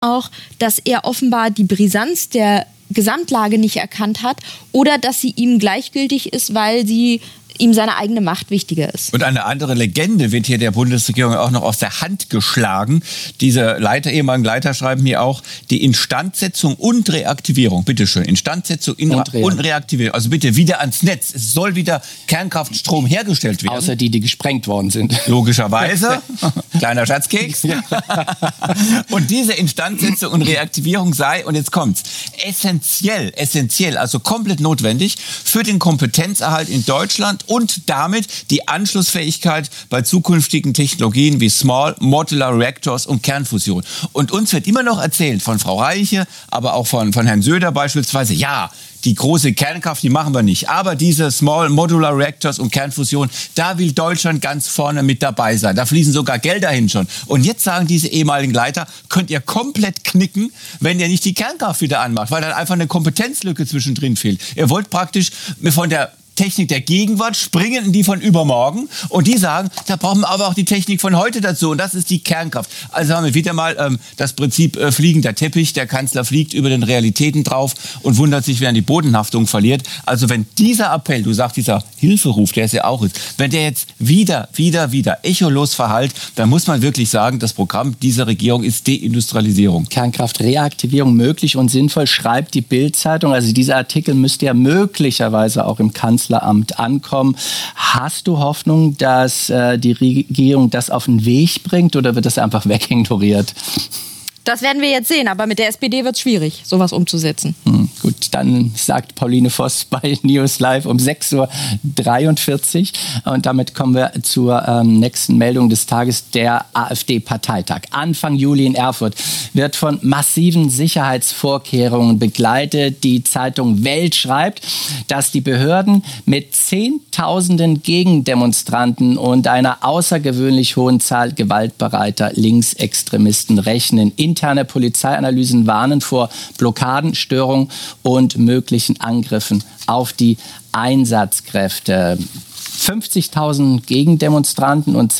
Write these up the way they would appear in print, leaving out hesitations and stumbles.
auch, dass er offenbar die Brisanz der Gesamtlage nicht erkannt hat oder dass sie ihm gleichgültig ist, weil sie ihm seine eigene Macht wichtiger ist. Und eine andere Legende wird hier der Bundesregierung auch noch aus der Hand geschlagen. Diese ehemaligen Leiter schreiben hier auch, die Instandsetzung und Reaktivierung, bitteschön, Instandsetzung und Reaktivierung, also bitte wieder ans Netz. Es soll wieder Kernkraftstrom hergestellt werden. Außer die gesprengt worden sind. Logischerweise. Kleiner Schatzkeks. Und diese Instandsetzung und Reaktivierung sei, und jetzt kommt's, essentiell, also komplett notwendig für den Kompetenzerhalt in Deutschland und damit die Anschlussfähigkeit bei zukünftigen Technologien wie Small Modular Reactors und Kernfusion. Und uns wird immer noch erzählt von Frau Reiche, aber auch von Herrn Söder beispielsweise, ja, die große Kernkraft, die machen wir nicht. Aber diese Small Modular Reactors und Kernfusion, da will Deutschland ganz vorne mit dabei sein. Da fließen sogar Gelder hin schon. Und jetzt sagen diese ehemaligen Leiter, könnt ihr komplett knicken, wenn ihr nicht die Kernkraft wieder anmacht, weil dann einfach eine Kompetenzlücke zwischendrin fehlt. Ihr wollt praktisch von der Technik der Gegenwart springen in die von übermorgen und die sagen, da brauchen wir aber auch die Technik von heute dazu und das ist die Kernkraft. Also haben wir wieder mal das Prinzip fliegender Teppich, der Kanzler fliegt über den Realitäten drauf und wundert sich, wenn er die Bodenhaftung verliert. Also wenn dieser Appell, du sagst dieser Hilferuf, der es ja auch ist, wenn der jetzt wieder echolos verhallt, dann muss man wirklich sagen, das Programm dieser Regierung ist Deindustrialisierung. Kernkraftreaktivierung möglich und sinnvoll, schreibt die Bild-Zeitung. Also dieser Artikel müsste ja möglicherweise auch im Kanzleramt ankommen. Hast du Hoffnung, dass die Regierung das auf den Weg bringt oder wird das einfach wegignoriert? Das werden wir jetzt sehen, aber mit der SPD wird es schwierig, sowas umzusetzen. Gut, dann sagt Pauline Voss bei News Live um 6:43 Uhr. Und damit kommen wir zur nächsten Meldung des Tages. Der AfD-Parteitag Anfang Juli in Erfurt wird von massiven Sicherheitsvorkehrungen begleitet. Die Zeitung Welt schreibt, dass die Behörden mit Zehntausenden Gegendemonstranten und einer außergewöhnlich hohen Zahl gewaltbereiter Linksextremisten rechnen. Interne Polizeianalysen warnen vor Blockaden, Störungen und möglichen Angriffen auf die Einsatzkräfte. 50.000 Gegendemonstranten und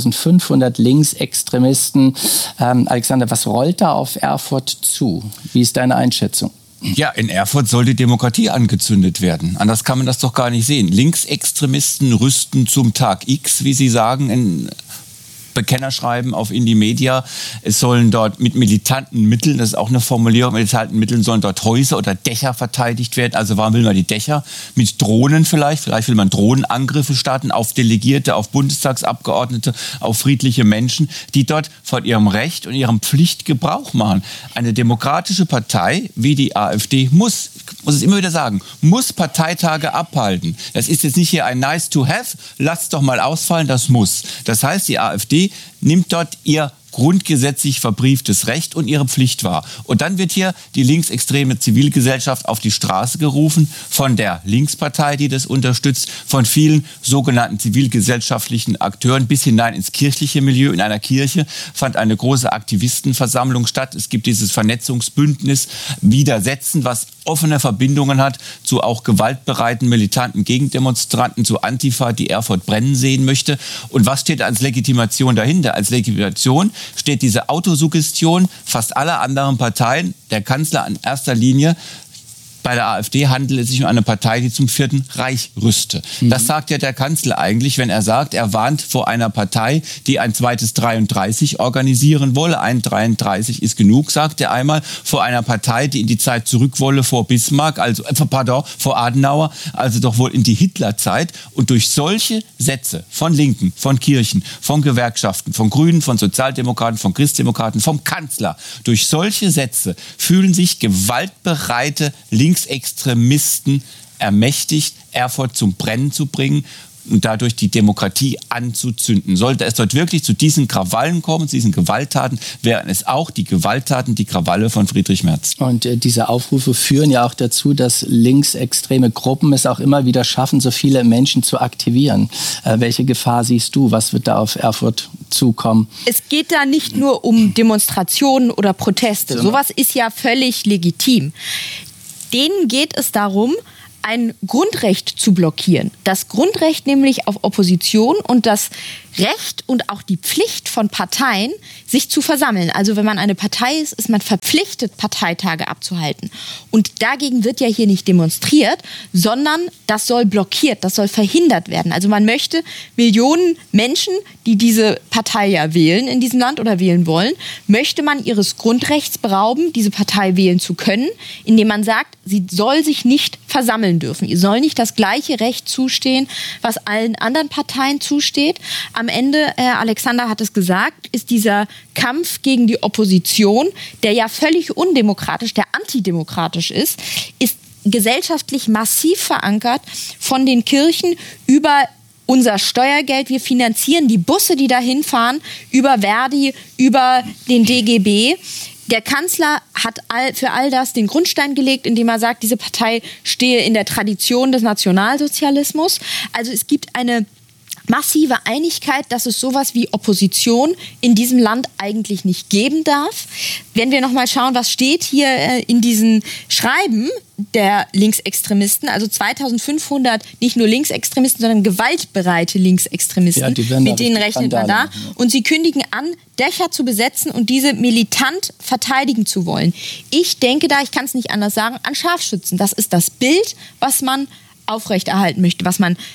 2.500 Linksextremisten. Alexander, was rollt da auf Erfurt zu? Wie ist deine Einschätzung? Ja, in Erfurt soll die Demokratie angezündet werden. Anders kann man das doch gar nicht sehen. Linksextremisten rüsten zum Tag X, wie sie sagen, in Bekennerschreiben auf Indie Media. Es sollen dort mit militanten Mitteln, das ist auch eine Formulierung, mit militanten Mitteln sollen dort Häuser oder Dächer verteidigt werden. Also warum will man die Dächer? Mit Drohnen vielleicht will man Drohnenangriffe starten auf Delegierte, auf Bundestagsabgeordnete, auf friedliche Menschen, die dort von ihrem Recht und ihrem Pflicht Gebrauch machen. Eine demokratische Partei wie die AfD muss es immer wieder sagen, muss Parteitage abhalten. Das ist jetzt nicht hier ein nice to have, lasst doch mal ausfallen, das muss. Das heißt, die AfD nimmt dort ihr grundgesetzlich verbrieftes Recht und ihre Pflicht wahr. Und dann wird hier die linksextreme Zivilgesellschaft auf die Straße gerufen, von der Linkspartei, die das unterstützt, von vielen sogenannten zivilgesellschaftlichen Akteuren bis hinein ins kirchliche Milieu. In einer Kirche fand eine große Aktivistenversammlung statt. Es gibt dieses Vernetzungsbündnis Widersetzen, was offene Verbindungen hat zu auch gewaltbereiten, militanten Gegendemonstranten, zu Antifa, die Erfurt brennen sehen möchte. Und was steht als Legitimation dahinter? Als Legitimation steht diese Autosuggestion fast aller anderen Parteien, der Kanzler an erster Linie. Bei der AfD handelt es sich um eine Partei, die zum Vierten Reich rüste. Das sagt ja der Kanzler eigentlich, wenn er sagt, er warnt vor einer Partei, die ein zweites 33 organisieren wolle. Ein 33 ist genug, sagt er einmal, vor einer Partei, die in die Zeit zurück wolle vor Bismarck, vor Adenauer, also doch wohl in die Hitlerzeit. Und durch solche Sätze von Linken, von Kirchen, von Gewerkschaften, von Grünen, von Sozialdemokraten, von Christdemokraten, vom Kanzler, durch solche Sätze fühlen sich gewaltbereite Linksextremisten ermächtigt, Erfurt zum Brennen zu bringen und dadurch die Demokratie anzuzünden. Sollte es dort wirklich zu diesen Krawallen kommen, zu diesen Gewalttaten, wären es auch die Gewalttaten, die Krawalle von Friedrich Merz. Und diese Aufrufe führen ja auch dazu, dass linksextreme Gruppen es auch immer wieder schaffen, so viele Menschen zu aktivieren. Welche Gefahr siehst du? Was wird da auf Erfurt zukommen? Es geht da nicht nur um Demonstrationen oder Proteste. Sowas ist ja völlig legitim. Denen geht es darum, ein Grundrecht zu blockieren. Das Grundrecht nämlich auf Opposition und das Recht und auch die Pflicht von Parteien, sich zu versammeln. Also wenn man eine Partei ist, ist man verpflichtet, Parteitage abzuhalten. Und dagegen wird ja hier nicht demonstriert, sondern das soll blockiert, das soll verhindert werden. Also man möchte Millionen Menschen, die diese Partei ja wählen in diesem Land oder wählen wollen, möchte man ihres Grundrechts berauben, diese Partei wählen zu können, indem man sagt, sie soll sich nicht versammeln dürfen. Ihr soll nicht das gleiche Recht zustehen, was allen anderen Parteien zusteht. Am Ende, Herr Alexander hat es gesagt, ist dieser Kampf gegen die Opposition, der ja völlig undemokratisch, der antidemokratisch ist gesellschaftlich massiv verankert von den Kirchen über unser Steuergeld. Wir finanzieren die Busse, die dahin fahren, über Verdi, über den DGB. Der Kanzler hat für all das den Grundstein gelegt, indem er sagt, diese Partei stehe in der Tradition des Nationalsozialismus. Also es gibt eine massive Einigkeit, dass es sowas wie Opposition in diesem Land eigentlich nicht geben darf. Wenn wir nochmal schauen, was steht hier in diesen Schreiben der Linksextremisten, also 2500 nicht nur Linksextremisten, sondern gewaltbereite Linksextremisten, ja, mit denen rechnet man da. Und sie kündigen an, Dächer zu besetzen und diese militant verteidigen zu wollen. Ich denke da, ich kann es nicht anders sagen, an Scharfschützen. Das ist das Bild, was man aufrechterhalten möchte, was man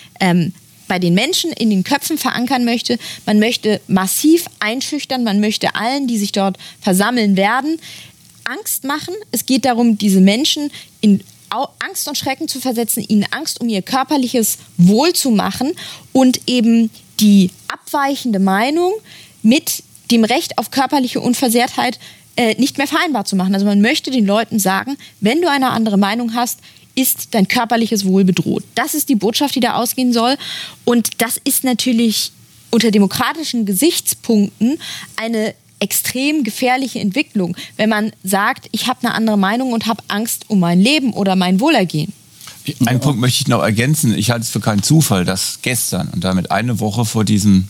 bei den Menschen in den Köpfen verankern möchte. Man möchte massiv einschüchtern, man möchte allen, die sich dort versammeln werden, Angst machen. Es geht darum, diese Menschen in Angst und Schrecken zu versetzen, ihnen Angst um ihr körperliches Wohl zu machen und eben die abweichende Meinung mit dem Recht auf körperliche Unversehrtheit nicht mehr vereinbar zu machen. Also man möchte den Leuten sagen, wenn du eine andere Meinung hast, ist dein körperliches Wohl bedroht. Das ist die Botschaft, die da ausgehen soll. Und das ist natürlich unter demokratischen Gesichtspunkten eine extrem gefährliche Entwicklung, wenn man sagt, ich habe eine andere Meinung und habe Angst um mein Leben oder mein Wohlergehen. Einen Punkt möchte ich noch ergänzen. Ich halte es für keinen Zufall, dass gestern und damit eine Woche vor diesem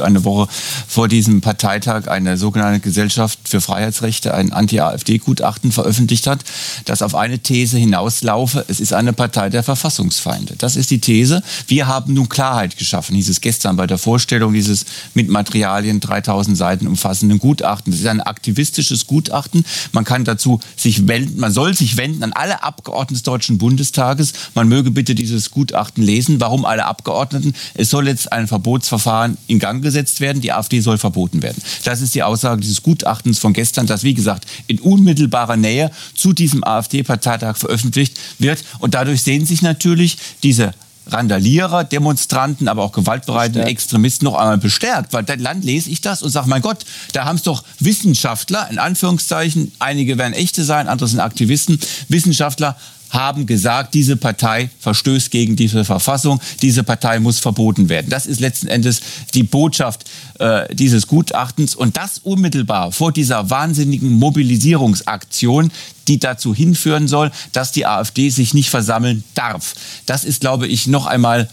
Parteitag eine sogenannte Gesellschaft für Freiheitsrechte ein Anti-AfD-Gutachten veröffentlicht hat, das auf eine These hinauslaufe, es ist eine Partei der Verfassungsfeinde. Das ist die These. Wir haben nun Klarheit geschaffen, hieß es gestern bei der Vorstellung dieses mit Materialien 3000 Seiten umfassenden Gutachtens. Es ist ein aktivistisches Gutachten. Man kann dazu sich wenden, man soll sich wenden an alle Abgeordneten des Deutschen Bundestages. Man möge bitte dieses Gutachten lesen. Warum alle Abgeordneten? Es soll jetzt ein Verbotsverfahren in Gang gesetzt werden. Die AfD soll verboten werden. Das ist die Aussage dieses Gutachtens von gestern, das, wie gesagt, in unmittelbarer Nähe zu diesem AfD-Parteitag veröffentlicht wird. Und dadurch sehen sich natürlich diese Randalierer, Demonstranten, aber auch gewaltbereite Extremisten noch einmal bestärkt. Weil dann lese ich das und sage, mein Gott, da haben es doch Wissenschaftler, in Anführungszeichen, einige werden echte sein, andere sind Aktivisten, Wissenschaftler haben gesagt, diese Partei verstößt gegen diese Verfassung, diese Partei muss verboten werden. Das ist letzten Endes die Botschaft dieses Gutachtens und das unmittelbar vor dieser wahnsinnigen Mobilisierungsaktion, die dazu hinführen soll, dass die AfD sich nicht versammeln darf. Das ist, glaube ich, noch einmal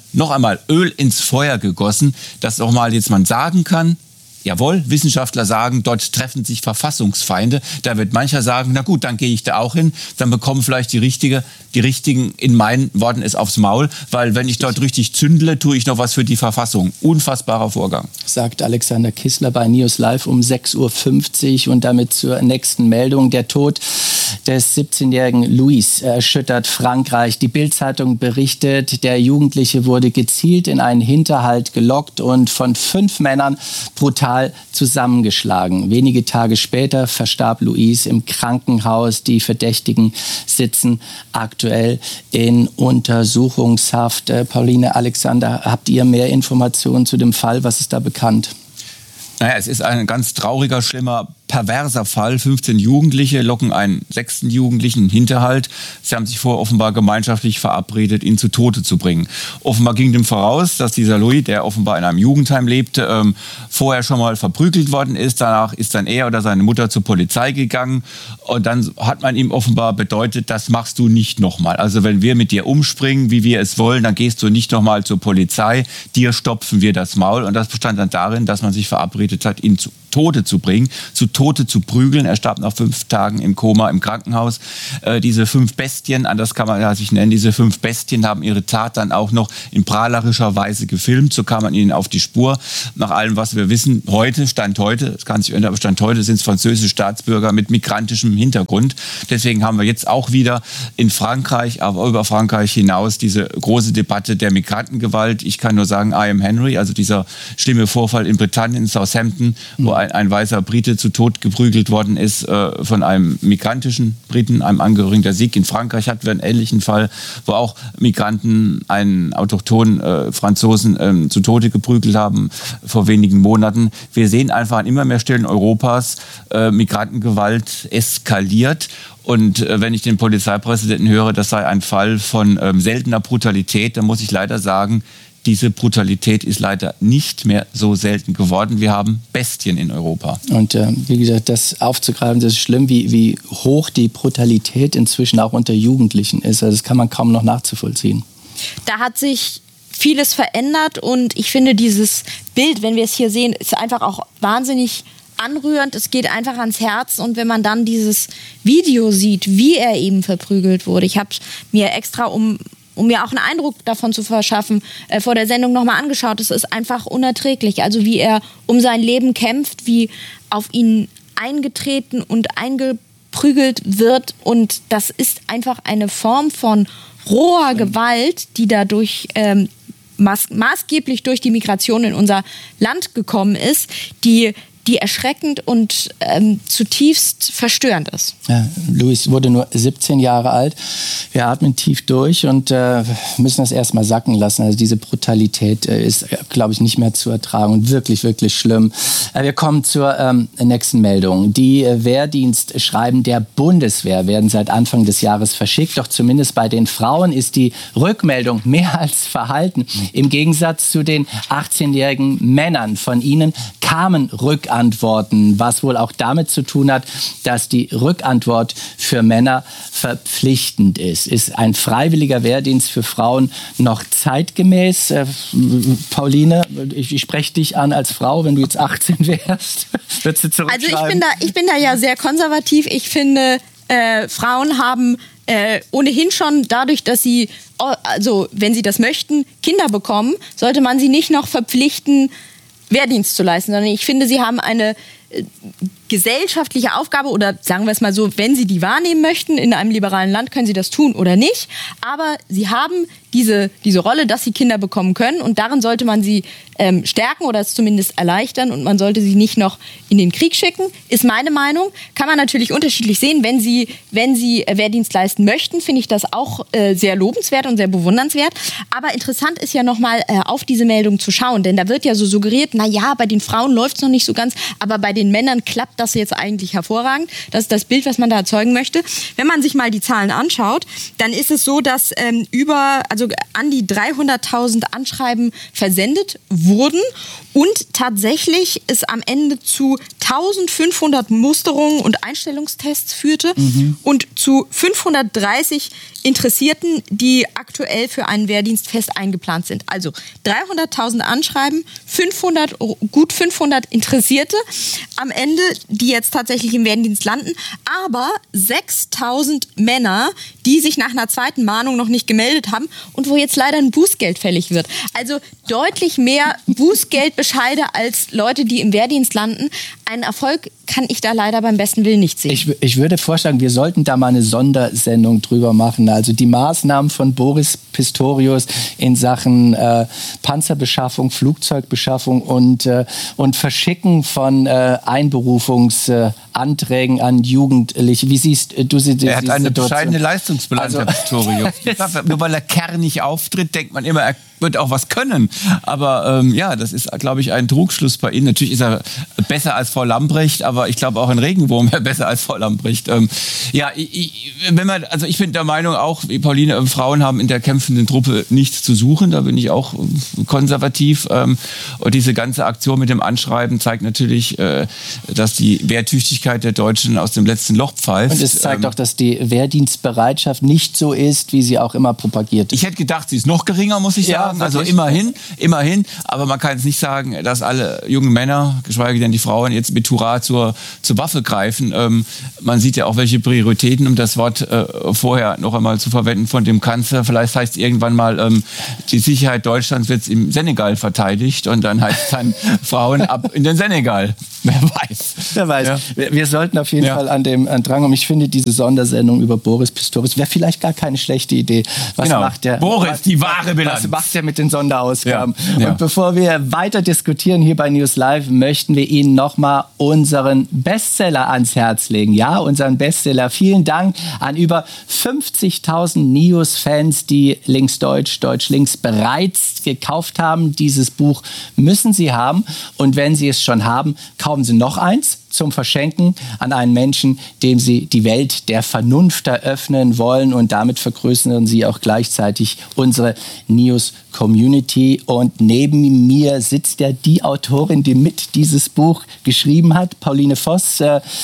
Öl ins Feuer gegossen, dass auch mal jetzt man sagen kann, jawohl, Wissenschaftler sagen, dort treffen sich Verfassungsfeinde. Da wird mancher sagen, na gut, dann gehe ich da auch hin, dann bekommen vielleicht die Richtigen, in meinen Worten, es aufs Maul, weil wenn ich dort richtig zündle, tue ich noch was für die Verfassung. Unfassbarer Vorgang. Sagt Alexander Kissler bei News Live um 6.50 Uhr und damit zur nächsten Meldung. Der Tod des 17-jährigen Luis erschüttert Frankreich. Die Bild-Zeitung berichtet, der Jugendliche wurde gezielt in einen Hinterhalt gelockt und von 5 Männern brutal zusammengeschlagen. Wenige Tage später verstarb Luis im Krankenhaus. Die Verdächtigen sitzen aktuell in Untersuchungshaft. Pauline, Alexander, habt ihr mehr Informationen zu dem Fall? Was ist da bekannt? Naja, es ist ein ganz trauriger, schlimmer, perverser Fall. 15 Jugendliche locken einen 6. Jugendlichen in Hinterhalt. Sie haben sich vorher offenbar gemeinschaftlich verabredet, ihn zu Tode zu bringen. Offenbar ging dem voraus, dass dieser Louis, der offenbar in einem Jugendheim lebte, vorher schon mal verprügelt worden ist. Danach ist dann er oder seine Mutter zur Polizei gegangen. Und dann hat man ihm offenbar bedeutet, das machst du nicht nochmal. Also wenn wir mit dir umspringen, wie wir es wollen, dann gehst du nicht nochmal zur Polizei. Dir stopfen wir das Maul. Und das bestand dann darin, dass man sich verabredet hat, ihn zu Tode zu bringen, zu Tote zu prügeln. Er starb nach 5 Tagen im Koma im Krankenhaus. Diese 5 Bestien, anders kann man sich nennen, diese 5 Bestien haben ihre Tat dann auch noch in prahlerischer Weise gefilmt. So kam man ihnen auf die Spur. Nach allem, was wir wissen, Stand heute, es kann sich ändern, aber Stand heute sind es französische Staatsbürger mit migrantischem Hintergrund. Deswegen haben wir jetzt auch wieder in Frankreich, aber über Frankreich hinaus diese große Debatte der Migrantengewalt. Ich kann nur sagen, I am Henry, also dieser schlimme Vorfall in Britannien, in Southampton, wo ein weißer Brite zu Tod geprügelt worden ist von einem migrantischen Briten, einem Angehörigen der SIG. In Frankreich hatten wir einen ähnlichen Fall, wo auch Migranten einen autochthonen Franzosen zu Tode geprügelt haben vor wenigen Monaten. Wir sehen einfach an immer mehr Stellen Europas, Migrantengewalt eskaliert. Und wenn ich den Polizeipräsidenten höre, das sei ein Fall von seltener Brutalität, dann muss ich leider sagen, diese Brutalität ist leider nicht mehr so selten geworden. Wir haben Bestien in Europa. Und wie gesagt, das aufzugreifen, das ist schlimm, wie hoch die Brutalität inzwischen auch unter Jugendlichen ist. Also das kann man kaum noch nachzuvollziehen. Da hat sich vieles verändert und ich finde dieses Bild, wenn wir es hier sehen, ist einfach auch wahnsinnig anrührend. Es geht einfach ans Herz und wenn man dann dieses Video sieht, wie er eben verprügelt wurde. Ich habe mir extra, um mir auch einen Eindruck davon zu verschaffen, vor der Sendung nochmal angeschaut. Es ist einfach unerträglich. Also wie er um sein Leben kämpft, wie auf ihn eingetreten und eingeprügelt wird. Und das ist einfach eine Form von roher Gewalt, die dadurch maßgeblich durch die Migration in unser Land gekommen ist, die erschreckend und zutiefst verstörend ist. Ja, Luis wurde nur 17 Jahre alt. Wir atmen tief durch und müssen das erstmal sacken lassen. Also diese Brutalität ist, glaube ich, nicht mehr zu ertragen und wirklich, wirklich schlimm. Wir kommen zur nächsten Meldung. Die Wehrdienstschreiben der Bundeswehr werden seit Anfang des Jahres verschickt. Doch zumindest bei den Frauen ist die Rückmeldung mehr als verhalten. Im Gegensatz zu den 18-jährigen Männern. Von ihnen kamen Rückantworten, was wohl auch damit zu tun hat, dass die Rückantwort für Männer verpflichtend ist. Ist ein freiwilliger Wehrdienst für Frauen noch zeitgemäß? Pauline, ich spreche dich an als Frau, wenn du jetzt 18 wärst. Würdest du zurückschreiben? Also ich bin da ja sehr konservativ. Ich finde, Frauen haben ohnehin schon dadurch, dass sie, also wenn sie das möchten, Kinder bekommen, sollte man sie nicht noch verpflichten, Wehrdienst zu leisten, sondern ich finde, sie haben eine gesellschaftliche Aufgabe oder sagen wir es mal so, wenn sie die wahrnehmen möchten in einem liberalen Land, können sie das tun oder nicht, aber sie haben diese Rolle, dass sie Kinder bekommen können und darin sollte man sie stärken oder es zumindest erleichtern und man sollte sie nicht noch in den Krieg schicken, ist meine Meinung. Kann man natürlich unterschiedlich sehen, wenn sie Wehrdienst leisten möchten, finde ich das auch sehr lobenswert und sehr bewundernswert, aber interessant ist ja nochmal auf diese Meldung zu schauen, denn da wird ja so suggeriert, naja, bei den Frauen läuft es noch nicht so ganz, aber bei den Männern klappt das jetzt eigentlich hervorragend. Das ist das Bild, was man da erzeugen möchte. Wenn man sich mal die Zahlen anschaut, dann ist es so, dass an die 300.000 Anschreiben versendet wurden und tatsächlich es am Ende zu 1.500 Musterungen und Einstellungstests führte und zu 530 Interessierten, die aktuell für einen Wehrdienst fest eingeplant sind. Also 300.000 Anschreiben, gut 500 Interessierte am Ende, die jetzt tatsächlich im Wehrdienst landen, aber 6.000 Männer, die sich nach einer zweiten Mahnung noch nicht gemeldet haben und wo jetzt leider ein Bußgeld fällig wird. Also deutlich mehr Bußgeldbescheide als Leute, die im Wehrdienst landen. Einen Erfolg kann ich da leider beim besten Willen nicht sehen. Ich würde vorschlagen, wir sollten da mal eine Sondersendung drüber machen. Also die Maßnahmen von Boris Pistorius in Sachen Panzerbeschaffung, Flugzeugbeschaffung und Verschicken von Einberufungsanträgen an Jugendliche. Wie siehst du sie? Er hat eine bescheidene Leistungsbilanz, Herr Pistorius. Nur weil er kernig auftritt, denkt man immer, er wird auch was können. Aber das ist, glaube ich, ein Trugschluss bei Ihnen. Natürlich ist er besser als Frau Lambrecht, aber ich glaube auch ein Regenwurm wäre besser als Frau Lambrecht. Ich bin der Meinung auch, wie Pauline, Frauen haben in der kämpfenden Truppe nichts zu suchen. Da bin ich auch konservativ. Und diese ganze Aktion mit dem Anschreiben zeigt natürlich, dass die Wehrtüchtigkeit der Deutschen aus dem letzten Loch pfeift. Und es zeigt auch, dass die Wehrdienstbereitschaft nicht so ist, wie sie auch immer propagiert ist. Ich hätte gedacht, sie ist noch geringer, muss ich sagen. Also immerhin. Aber man kann jetzt nicht sagen, dass alle jungen Männer, geschweige denn die Frauen, jetzt mit Hurra zur zur Waffe greifen. Man sieht ja auch, welche Prioritäten, um das Wort vorher noch einmal zu verwenden von dem Kanzler. Vielleicht heißt irgendwann mal, die Sicherheit Deutschlands wird im Senegal verteidigt und dann heißt es dann Frauen ab in den Senegal. Wer weiß. Wer weiß. Ja. Wir sollten auf jeden Fall an dem dran. Und ich finde, diese Sondersendung über Boris Pistorius wäre vielleicht gar keine schlechte Idee. Was macht der? Boris, die wahre Bilanz. Was macht der mit den Sonderausgaben? Ja. Und bevor wir weiter diskutieren hier bei News Live, möchten wir Ihnen nochmal unseren Bestseller ans Herz legen. Ja, unseren Bestseller. Vielen Dank an über 50.000 News-Fans, die Linksdeutsch, Deutsch-Links bereits gekauft haben. Dieses Buch müssen Sie haben. Und wenn Sie es schon haben, kaufen Sie noch eins zum Verschenken an einen Menschen, dem Sie die Welt der Vernunft eröffnen wollen. Und damit vergrößern Sie auch gleichzeitig unsere News-Community. Und neben mir sitzt ja die Autorin, die mit dieses Buch geschrieben hat, Pauline Voss.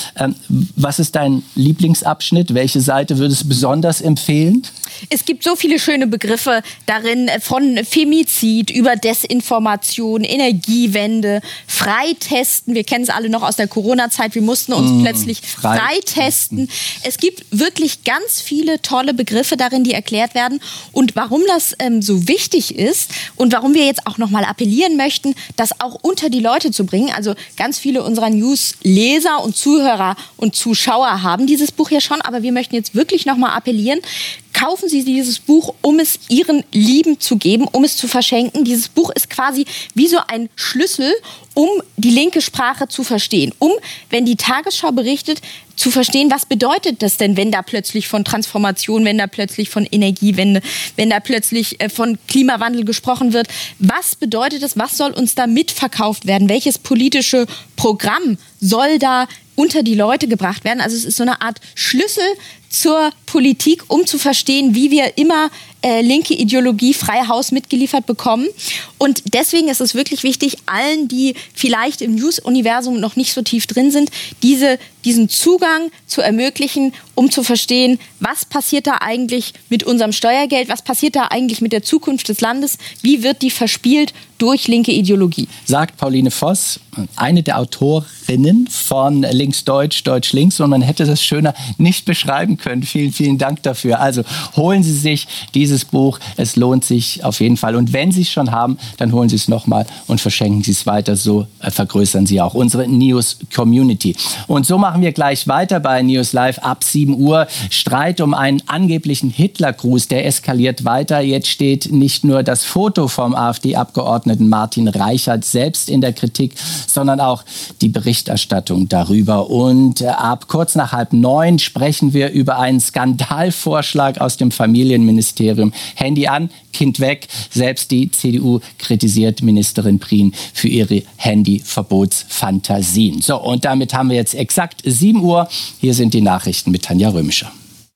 Was ist dein Lieblingsabschnitt? Welche Seite würdest du besonders empfehlen? Es gibt so viele schöne Begriffe darin, von Femizid über Desinformation, Energiewende, Freitesten. Wir kennen es alle noch aus der Corona-Zeit. Wir mussten uns plötzlich freitesten. Es gibt wirklich ganz viele tolle Begriffe darin, die erklärt werden. Und warum das so wichtig ist und warum wir jetzt auch nochmal appellieren möchten, das auch unter die Leute zu bringen. Also ganz viele unserer News-Leser und Zuhörer und Zuschauer haben dieses Buch ja schon. Aber wir möchten jetzt wirklich nochmal appellieren. Kaufen Sie dieses Buch, um es Ihren Lieben zu geben, um es zu verschenken. Dieses Buch ist quasi wie so ein Schlüssel, um die linke Sprache zu verstehen. Um, wenn die Tagesschau berichtet, zu verstehen, was bedeutet das denn, wenn da plötzlich von Transformation, wenn da plötzlich von Energiewende, wenn da plötzlich von Klimawandel gesprochen wird. Was bedeutet das? Was soll uns da mitverkauft werden? Welches politische Programm soll da unter die Leute gebracht werden? Also es ist so eine Art Schlüssel zur Politik, um zu verstehen, wie wir immer linke Ideologie frei Haus mitgeliefert bekommen. Und deswegen ist es wirklich wichtig, allen, die vielleicht im News-Universum noch nicht so tief drin sind, diesen Zugang zu ermöglichen, um zu verstehen, was passiert da eigentlich mit unserem Steuergeld, was passiert da eigentlich mit der Zukunft des Landes, wie wird die verspielt durch linke Ideologie. Sagt Pauline Voss, eine der Autorinnen von Linksdeutsch, Deutsch-Links, und man hätte das schöner nicht beschreiben können. Vielen, vielen Dank dafür. Also holen Sie sich dieses Buch, es lohnt sich auf jeden Fall. Und wenn Sie es schon haben, dann holen Sie es nochmal und verschenken Sie es weiter. So vergrößern Sie auch unsere News-Community. Und so machen wir gleich weiter bei News Live ab 7 Uhr. Streit um einen angeblichen Hitlergruß, der eskaliert weiter. Jetzt steht nicht nur das Foto vom AfD-Abgeordneten Martin Reichert selbst in der Kritik, sondern auch die Berichterstattung darüber. Und ab kurz nach 8:30 sprechen wir über einen Skandalvorschlag aus dem Familienministerium. Handy an, Kind weg. Selbst die CDU kritisiert Ministerin Prien für ihre Handyverbotsfantasien. So, und damit haben wir jetzt exakt 7 Uhr. Hier sind die Nachrichten mit Tanja Römischer.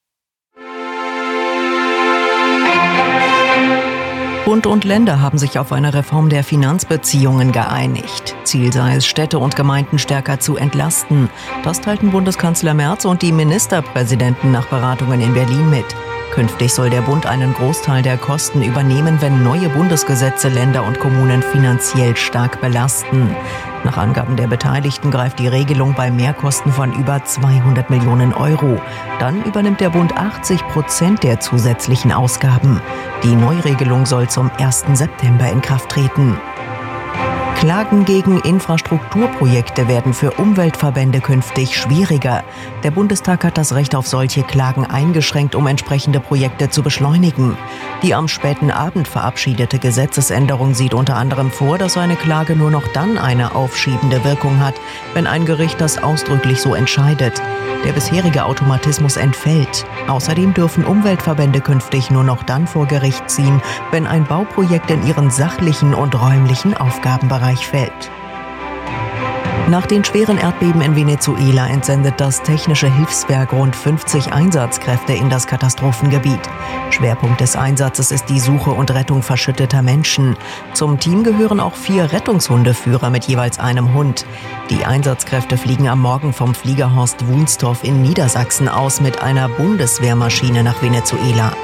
Bund und Länder haben sich auf eine Reform der Finanzbeziehungen geeinigt. Ziel sei es, Städte und Gemeinden stärker zu entlasten. Das teilten Bundeskanzler Merz und die Ministerpräsidenten nach Beratungen in Berlin mit. Künftig soll der Bund einen Großteil der Kosten übernehmen, wenn neue Bundesgesetze Länder und Kommunen finanziell stark belasten. Nach Angaben der Beteiligten greift die Regelung bei Mehrkosten von über 200 Millionen Euro. Dann übernimmt der Bund 80% der zusätzlichen Ausgaben. Die Neuregelung soll zum 1. September in Kraft treten. Klagen gegen Infrastrukturprojekte werden für Umweltverbände künftig schwieriger. Der Bundestag hat das Recht auf solche Klagen eingeschränkt, um entsprechende Projekte zu beschleunigen. Die am späten Abend verabschiedete Gesetzesänderung sieht unter anderem vor, dass eine Klage nur noch dann eine aufschiebende Wirkung hat, wenn ein Gericht das ausdrücklich so entscheidet. Der bisherige Automatismus entfällt. Außerdem dürfen Umweltverbände künftig nur noch dann vor Gericht ziehen, wenn ein Bauprojekt in ihren sachlichen und räumlichen Aufgabenbereich fällt. Nach den schweren Erdbeben in Venezuela entsendet das Technische Hilfswerk rund 50 Einsatzkräfte in das Katastrophengebiet. Schwerpunkt des Einsatzes ist die Suche und Rettung verschütteter Menschen. Zum Team gehören auch 4 Rettungshundeführer mit jeweils einem Hund. Die Einsatzkräfte fliegen am Morgen vom Fliegerhorst Wunstorf in Niedersachsen aus mit einer Bundeswehrmaschine nach Venezuela.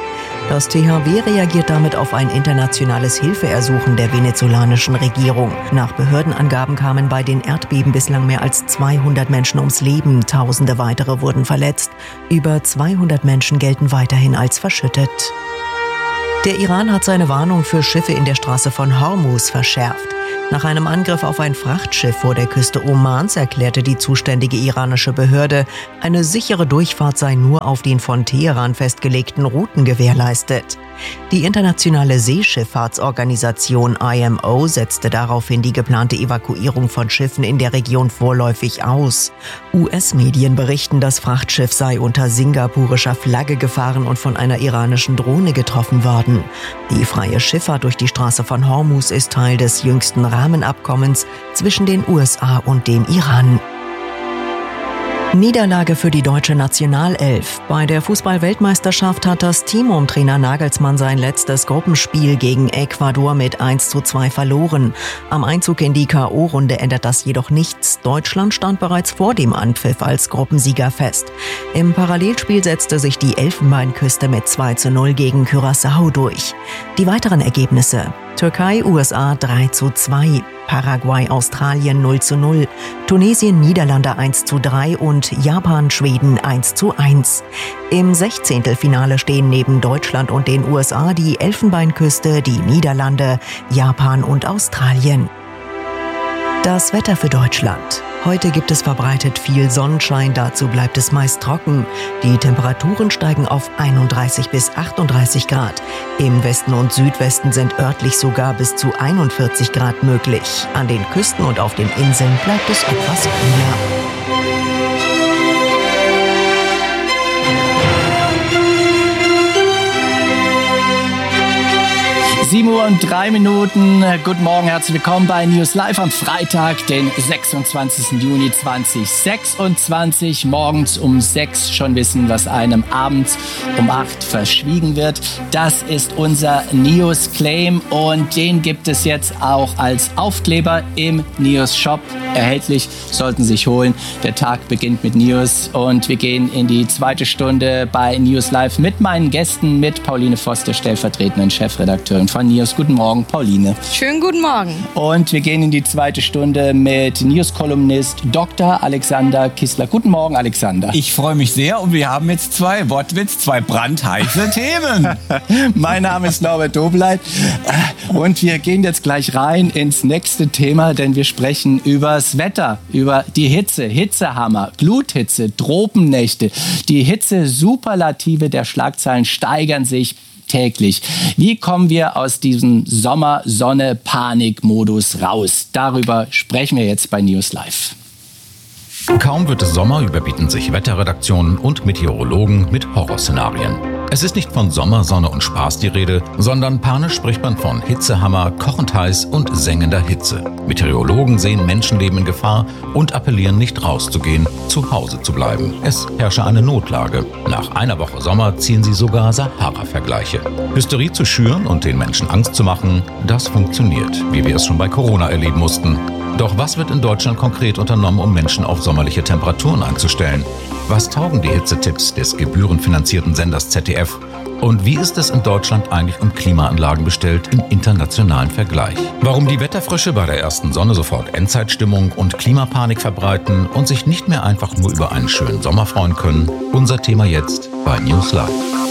Das THW reagiert damit auf ein internationales Hilfeersuchen der venezolanischen Regierung. Nach Behördenangaben kamen bei den Erdbeben bislang mehr als 200 Menschen ums Leben. Tausende weitere wurden verletzt. Über 200 Menschen gelten weiterhin als verschüttet. Der Iran hat seine Warnung für Schiffe in der Straße von Hormuz verschärft. Nach einem Angriff auf ein Frachtschiff vor der Küste Omans erklärte die zuständige iranische Behörde, eine sichere Durchfahrt sei nur auf den von Teheran festgelegten Routen gewährleistet. Die internationale Seeschifffahrtsorganisation IMO setzte daraufhin die geplante Evakuierung von Schiffen in der Region vorläufig aus. US-Medien berichten, das Frachtschiff sei unter singapurischer Flagge gefahren und von einer iranischen Drohne getroffen worden. Die freie Schifffahrt durch die Straße von Hormuz ist Teil des jüngsten Rahmenabkommens zwischen den USA und dem Iran. Niederlage für die deutsche Nationalelf. Bei der Fußball-Weltmeisterschaft hat das Team um Trainer Nagelsmann sein letztes Gruppenspiel gegen Ecuador mit 1:2 verloren. Am Einzug in die K.O.-Runde ändert das jedoch nichts. Deutschland stand bereits vor dem Anpfiff als Gruppensieger fest. Im Parallelspiel setzte sich die Elfenbeinküste mit 2:0 gegen Curaçao durch. Die weiteren Ergebnisse: Türkei, USA 3:2, Paraguay, Australien 0:0, Tunesien, Niederlande 1:3 und Japan, Schweden 1:1. Im 16. Finale stehen neben Deutschland und den USA die Elfenbeinküste, die Niederlande, Japan und Australien. Das Wetter für Deutschland. Heute gibt es verbreitet viel Sonnenschein, dazu bleibt es meist trocken. Die Temperaturen steigen auf 31 bis 38 Grad. Im Westen und Südwesten sind örtlich sogar bis zu 41 Grad möglich. An den Küsten und auf den Inseln bleibt es etwas kühler. 7:03 Uhr. Guten Morgen, herzlich willkommen bei News Live am Freitag, den 26. Juni 2026. Morgens um 6 schon wissen, was einem abends um 8 verschwiegen wird. Das ist unser News Claim und den gibt es jetzt auch als Aufkleber im News Shop erhältlich. Sollten Sie sich holen. Der Tag beginnt mit News und wir gehen in die zweite Stunde bei News Live mit meinen Gästen, mit Pauline Voss, der stellvertretenden Chefredakteurin von News. Guten Morgen, Pauline. Schönen guten Morgen. Und wir gehen in die zweite Stunde mit News-Kolumnist Dr. Alexander Kissler. Guten Morgen, Alexander. Ich freue mich sehr und wir haben jetzt zwei brandheiße Themen. Mein Name ist Norbert Dobleit und wir gehen jetzt gleich rein ins nächste Thema, denn wir sprechen über das Wetter, über die Hitze, Hitzehammer, Gluthitze, Tropennächte. Die Hitze-Superlative der Schlagzeilen steigern sich täglich. Wie kommen wir aus diesem Sommer-Sonne-Panik-Modus raus? Darüber sprechen wir jetzt bei News Live. Kaum wird es Sommer, überbieten sich Wetterredaktionen und Meteorologen mit Horrorszenarien. Es ist nicht von Sommer, Sonne und Spaß die Rede, sondern panisch spricht man von Hitzehammer, kochend heiß und sengender Hitze. Meteorologen sehen Menschenleben in Gefahr und appellieren, nicht rauszugehen, zu Hause zu bleiben. Es herrsche eine Notlage. Nach einer Woche Sommer ziehen sie sogar Sahara-Vergleiche. Hysterie zu schüren und den Menschen Angst zu machen, das funktioniert, wie wir es schon bei Corona erleben mussten. Doch was wird in Deutschland konkret unternommen, um Menschen auf sommerliche Temperaturen einzustellen? Was taugen die Hitzetipps des gebührenfinanzierten Senders ZDF? Und wie ist es in Deutschland eigentlich um Klimaanlagen bestellt im internationalen Vergleich? Warum die Wetterfrösche bei der ersten Sonne sofort Endzeitstimmung und Klimapanik verbreiten und sich nicht mehr einfach nur über einen schönen Sommer freuen können? Unser Thema jetzt bei News Live.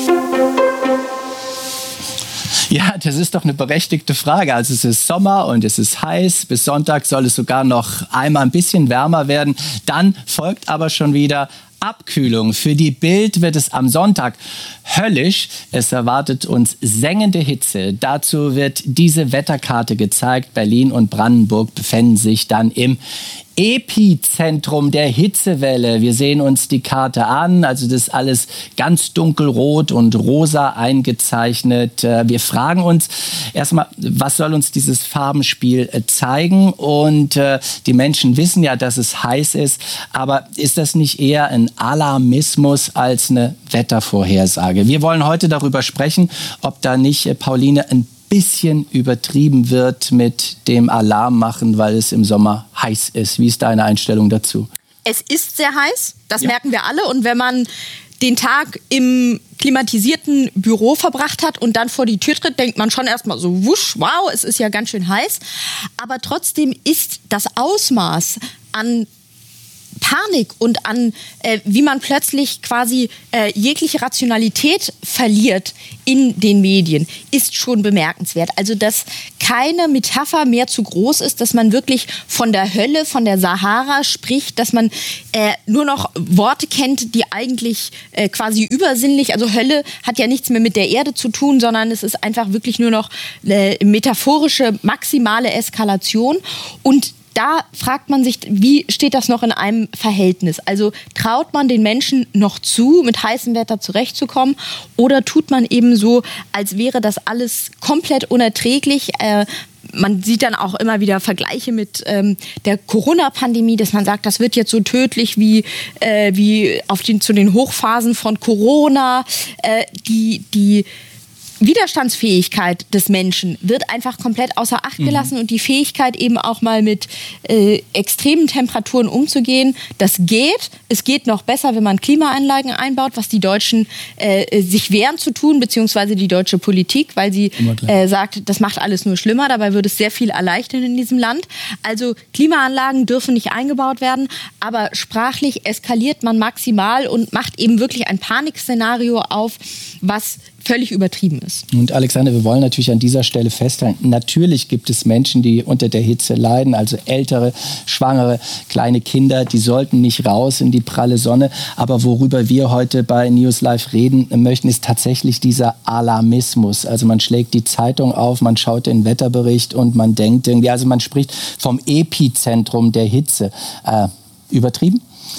Ja, das ist doch eine berechtigte Frage. Also es ist Sommer und es ist heiß. Bis Sonntag soll es sogar noch einmal ein bisschen wärmer werden. Dann folgt aber schon wieder Abkühlung. Für die Bild wird es am Sonntag höllisch. Es erwartet uns sengende Hitze. Dazu wird diese Wetterkarte gezeigt. Berlin und Brandenburg befinden sich dann im Epizentrum der Hitzewelle. Wir sehen uns die Karte an, also das ist alles ganz dunkelrot und rosa eingezeichnet. Wir fragen uns erstmal, was soll uns dieses Farbenspiel zeigen? Und die Menschen wissen ja, dass es heiß ist, aber ist das nicht eher ein Alarmismus als eine Wettervorhersage? Wir wollen heute darüber sprechen, ob da nicht, Pauline, ein bisschen übertrieben wird mit dem Alarm machen, weil es im Sommer heiß ist. Wie ist deine Einstellung dazu? Es ist sehr heiß, das merken wir alle. Und wenn man den Tag im klimatisierten Büro verbracht hat und dann vor die Tür tritt, denkt man schon erstmal so, wusch, wow, es ist ja ganz schön heiß. Aber trotzdem ist das Ausmaß an Panik und an, wie man plötzlich quasi jegliche Rationalität verliert in den Medien, ist schon bemerkenswert. Also, dass keine Metapher mehr zu groß ist, dass man wirklich von der Hölle, von der Sahara spricht, dass man nur noch Worte kennt, die eigentlich quasi übersinnlich, also Hölle hat ja nichts mehr mit der Erde zu tun, sondern es ist einfach wirklich nur noch metaphorische, maximale Eskalation. Und da fragt man sich, wie steht das noch in einem Verhältnis? Also traut man den Menschen noch zu, mit heißem Wetter zurechtzukommen, oder tut man eben so, als wäre das alles komplett unerträglich? Man sieht dann auch immer wieder Vergleiche mit der Corona-Pandemie, dass man sagt, das wird jetzt so tödlich wie zu den Hochphasen von Corona. Die Widerstandsfähigkeit des Menschen wird einfach komplett außer Acht gelassen und die Fähigkeit eben auch mal mit extremen Temperaturen umzugehen, das geht. Es geht noch besser, wenn man Klimaanlagen einbaut, was die Deutschen sich wehren zu tun, beziehungsweise die deutsche Politik, weil sie sagt, das macht alles nur schlimmer. Dabei würde es sehr viel erleichtern in diesem Land. Also Klimaanlagen dürfen nicht eingebaut werden, aber sprachlich eskaliert man maximal und macht eben wirklich ein Panikszenario auf, was völlig übertrieben ist. Und Alexander, wir wollen natürlich an dieser Stelle festhalten, natürlich gibt es Menschen, die unter der Hitze leiden, also ältere, schwangere, kleine Kinder, die sollten nicht raus in die pralle Sonne. Aber worüber wir heute bei News Live reden möchten, ist tatsächlich dieser Alarmismus. Also man schlägt die Zeitung auf, man schaut den Wetterbericht und man denkt irgendwie, also man spricht vom Epizentrum der Hitze. Übertrieben?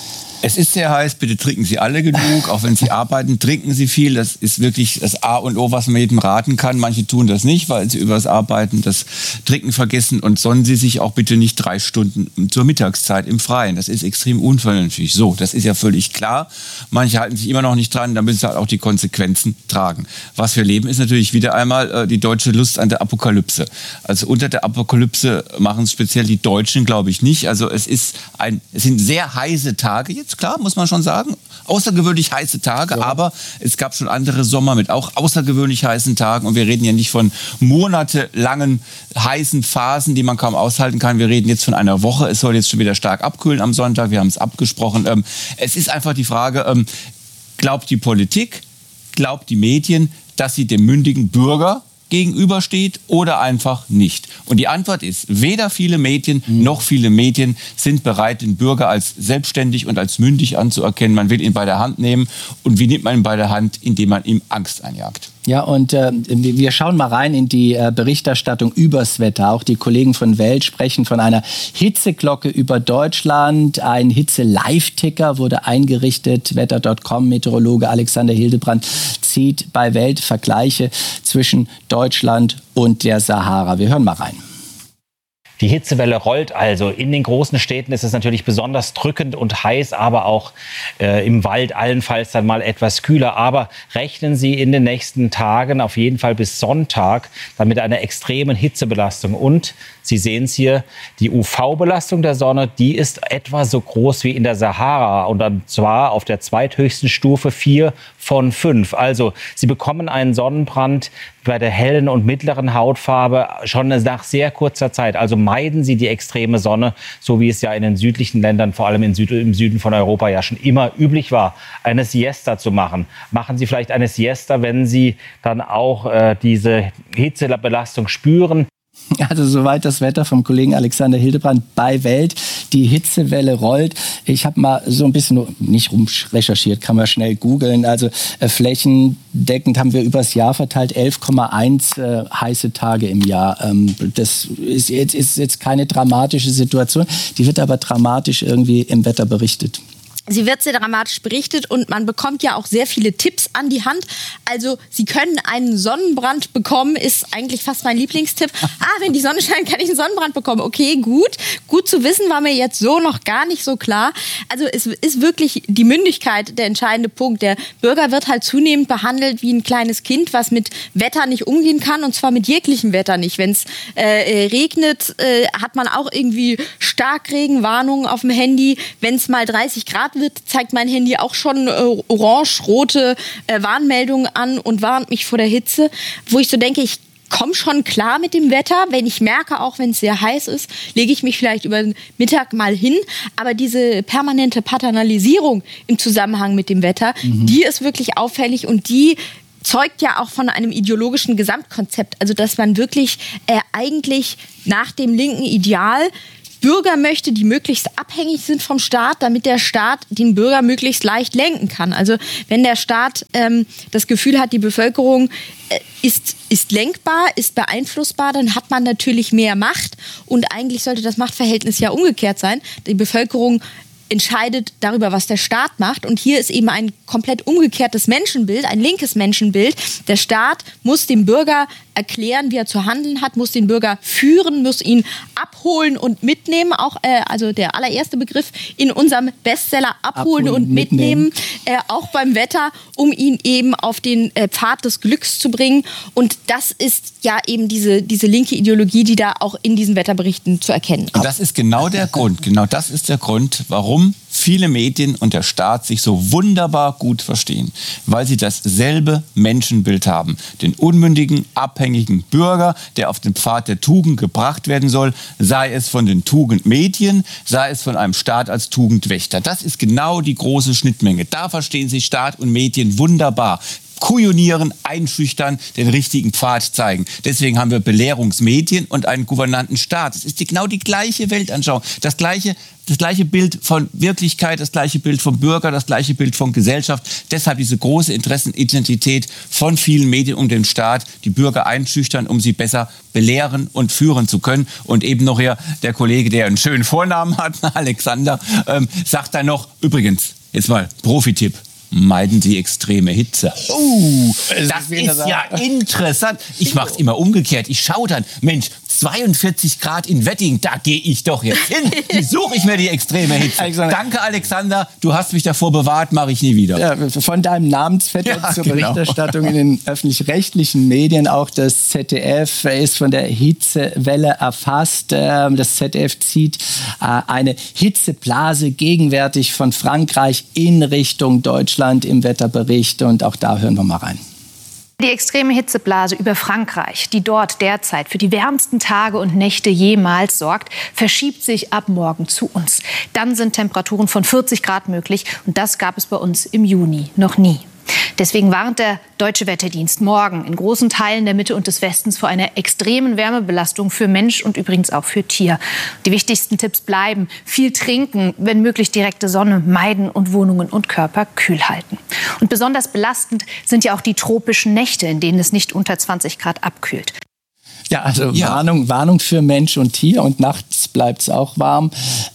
Es ist sehr heiß, bitte trinken Sie alle genug. Auch wenn Sie arbeiten, trinken Sie viel. Das ist wirklich das A und O, was man jedem raten kann. Manche tun das nicht, weil sie übers Arbeiten das Trinken vergessen. Und sonnen Sie sich auch bitte nicht 3 Stunden zur Mittagszeit im Freien. Das ist extrem unvernünftig. So, das ist ja völlig klar. Manche halten sich immer noch nicht dran. Da müssen sie halt auch die Konsequenzen tragen. Was wir leben, ist natürlich wieder einmal die deutsche Lust an der Apokalypse. Also unter der Apokalypse machen es speziell die Deutschen, glaube ich, nicht. Also es sind sehr heiße Tage jetzt. Klar, muss man schon sagen, außergewöhnlich heiße Tage, aber es gab schon andere Sommer mit auch außergewöhnlich heißen Tagen und wir reden ja nicht von monatelangen heißen Phasen, die man kaum aushalten kann. Wir reden jetzt von einer Woche, es soll jetzt schon wieder stark abkühlen am Sonntag, wir haben es abgesprochen. Es ist einfach die Frage, glaubt die Politik, glaubt die Medien, dass sie dem mündigen Bürger gegenübersteht oder einfach nicht. Und die Antwort ist, weder viele Medien noch viele Medien sind bereit, den Bürger als selbstständig und als mündig anzuerkennen. Man will ihn bei der Hand nehmen. Und wie nimmt man ihn bei der Hand? Indem man ihm Angst einjagt. Ja, und wir schauen mal rein in die Berichterstattung übers Wetter. Auch die Kollegen von Welt sprechen von einer Hitzeglocke über Deutschland. Ein Hitze-Live-Ticker wurde eingerichtet. Wetter.com, Meteorologe Alexander Hildebrand zieht bei Welt Vergleiche zwischen Deutschland und der Sahara. Wir hören mal rein. Die Hitzewelle rollt also. In den großen Städten ist es natürlich besonders drückend und heiß, aber auch im Wald allenfalls dann mal etwas kühler. Aber rechnen Sie in den nächsten Tagen auf jeden Fall bis Sonntag dann mit einer extremen Hitzebelastung. Und Sie sehen es hier, die UV-Belastung der Sonne, die ist etwa so groß wie in der Sahara. Und dann zwar auf der zweithöchsten Stufe 4 von 5. Also Sie bekommen einen Sonnenbrand bei der hellen und mittleren Hautfarbe schon nach sehr kurzer Zeit. Also meiden Sie die extreme Sonne, so wie es ja in den südlichen Ländern, vor allem im Süden von Europa, ja schon immer üblich war, eine Siesta zu machen. Machen Sie vielleicht eine Siesta, wenn Sie dann auch diese Hitzebelastung spüren. Also soweit das Wetter vom Kollegen Alexander Hildebrand bei Welt. Die Hitzewelle rollt. Ich habe mal so ein bisschen, nicht rumrecherchiert, kann man schnell googeln. Also flächendeckend haben wir übers Jahr verteilt 11,1 heiße Tage im Jahr. Das ist jetzt keine dramatische Situation. Die wird aber dramatisch irgendwie im Wetter berichtet. Sie wird sehr dramatisch berichtet und man bekommt ja auch sehr viele Tipps an die Hand. Also Sie können einen Sonnenbrand bekommen, ist eigentlich fast mein Lieblingstipp. Wenn die Sonne scheint, kann ich einen Sonnenbrand bekommen. Okay, gut zu wissen, war mir jetzt so noch gar nicht so klar. Also es ist wirklich die Mündigkeit der entscheidende Punkt. Der Bürger wird halt zunehmend behandelt wie ein kleines Kind, was mit Wetter nicht umgehen kann, und zwar mit jeglichem Wetter nicht. Wenn es regnet, hat man auch irgendwie Starkregenwarnungen auf dem Handy. Wenn es mal 30 Grad wird, zeigt mein Handy auch schon orange-rote Warnmeldungen an und warnt mich vor der Hitze, wo ich so denke, ich komme schon klar mit dem Wetter. Wenn ich merke, auch wenn es sehr heiß ist, lege ich mich vielleicht über den Mittag mal hin. Aber diese permanente Paternalisierung im Zusammenhang mit dem Wetter, die ist wirklich auffällig und die zeugt ja auch von einem ideologischen Gesamtkonzept. Also dass man wirklich eigentlich nach dem linken Ideal Bürger möchte, die möglichst abhängig sind vom Staat, damit der Staat den Bürger möglichst leicht lenken kann. Also wenn der Staat das Gefühl hat, die Bevölkerung ist lenkbar, ist beeinflussbar, dann hat man natürlich mehr Macht. Und eigentlich sollte das Machtverhältnis ja umgekehrt sein. Die Bevölkerung entscheidet darüber, was der Staat macht. Und hier ist eben ein komplett umgekehrtes Menschenbild, ein linkes Menschenbild. Der Staat muss dem Bürger erklären, wie er zu handeln hat, muss den Bürger führen, muss ihn abholen und mitnehmen. Auch also der allererste Begriff in unserem Bestseller, abholen und mitnehmen. Auch beim Wetter, um ihn eben auf den Pfad des Glücks zu bringen. Und das ist ja eben diese linke Ideologie, die da auch in diesen Wetterberichten zu erkennen ist. Und das ist genau der Grund. Genau das ist der Grund, warum viele Medien und der Staat sich so wunderbar gut verstehen, weil sie dasselbe Menschenbild haben. Den unmündigen, abhängigen Bürger, der auf den Pfad der Tugend gebracht werden soll, sei es von den Tugendmedien, sei es von einem Staat als Tugendwächter. Das ist genau die große Schnittmenge. Da verstehen sich Staat und Medien wunderbar. Kujonieren, einschüchtern, den richtigen Pfad zeigen. Deswegen haben wir Belehrungsmedien und einen gouvernanten Staat. Es ist genau die gleiche Weltanschauung, das gleiche Bild von Wirklichkeit, das gleiche Bild vom Bürger, das gleiche Bild von Gesellschaft. Deshalb diese große Interessenidentität von vielen Medien um den Staat, die Bürger einschüchtern, um sie besser belehren und führen zu können. Und eben noch hier der Kollege, der einen schönen Vornamen hat, Alexander, sagt dann noch, übrigens, jetzt mal Profitipp. Meiden Sie extreme Hitze. Oh, das ist ja interessant. Ich mache es immer umgekehrt. Ich schaue dann, Mensch, 42 Grad in Wedding, da gehe ich doch jetzt hin. Wie suche ich mir die extreme Hitze? Danke, Alexander, du hast mich davor bewahrt, mache ich nie wieder. Ja, von deinem Namensvetter zur Berichterstattung in den öffentlich-rechtlichen Medien. Auch das ZDF ist von der Hitzewelle erfasst. Das ZDF zieht eine Hitzeblase gegenwärtig von Frankreich in Richtung Deutschland im Wetterbericht. Und auch da hören wir mal rein. Die extreme Hitzeblase über Frankreich, die dort derzeit für die wärmsten Tage und Nächte jemals sorgt, verschiebt sich ab morgen zu uns. Dann sind Temperaturen von 40 Grad möglich und das gab es bei uns im Juni noch nie. Deswegen warnt der Deutsche Wetterdienst morgen in großen Teilen der Mitte und des Westens vor einer extremen Wärmebelastung für Mensch und übrigens auch für Tier. Die wichtigsten Tipps bleiben: viel trinken, wenn möglich direkte Sonne meiden und Wohnungen und Körper kühl halten. Und besonders belastend sind ja auch die tropischen Nächte, in denen es nicht unter 20 Grad abkühlt. Ja, also ja. Warnung für Mensch und Tier und nachts bleibt es auch warm.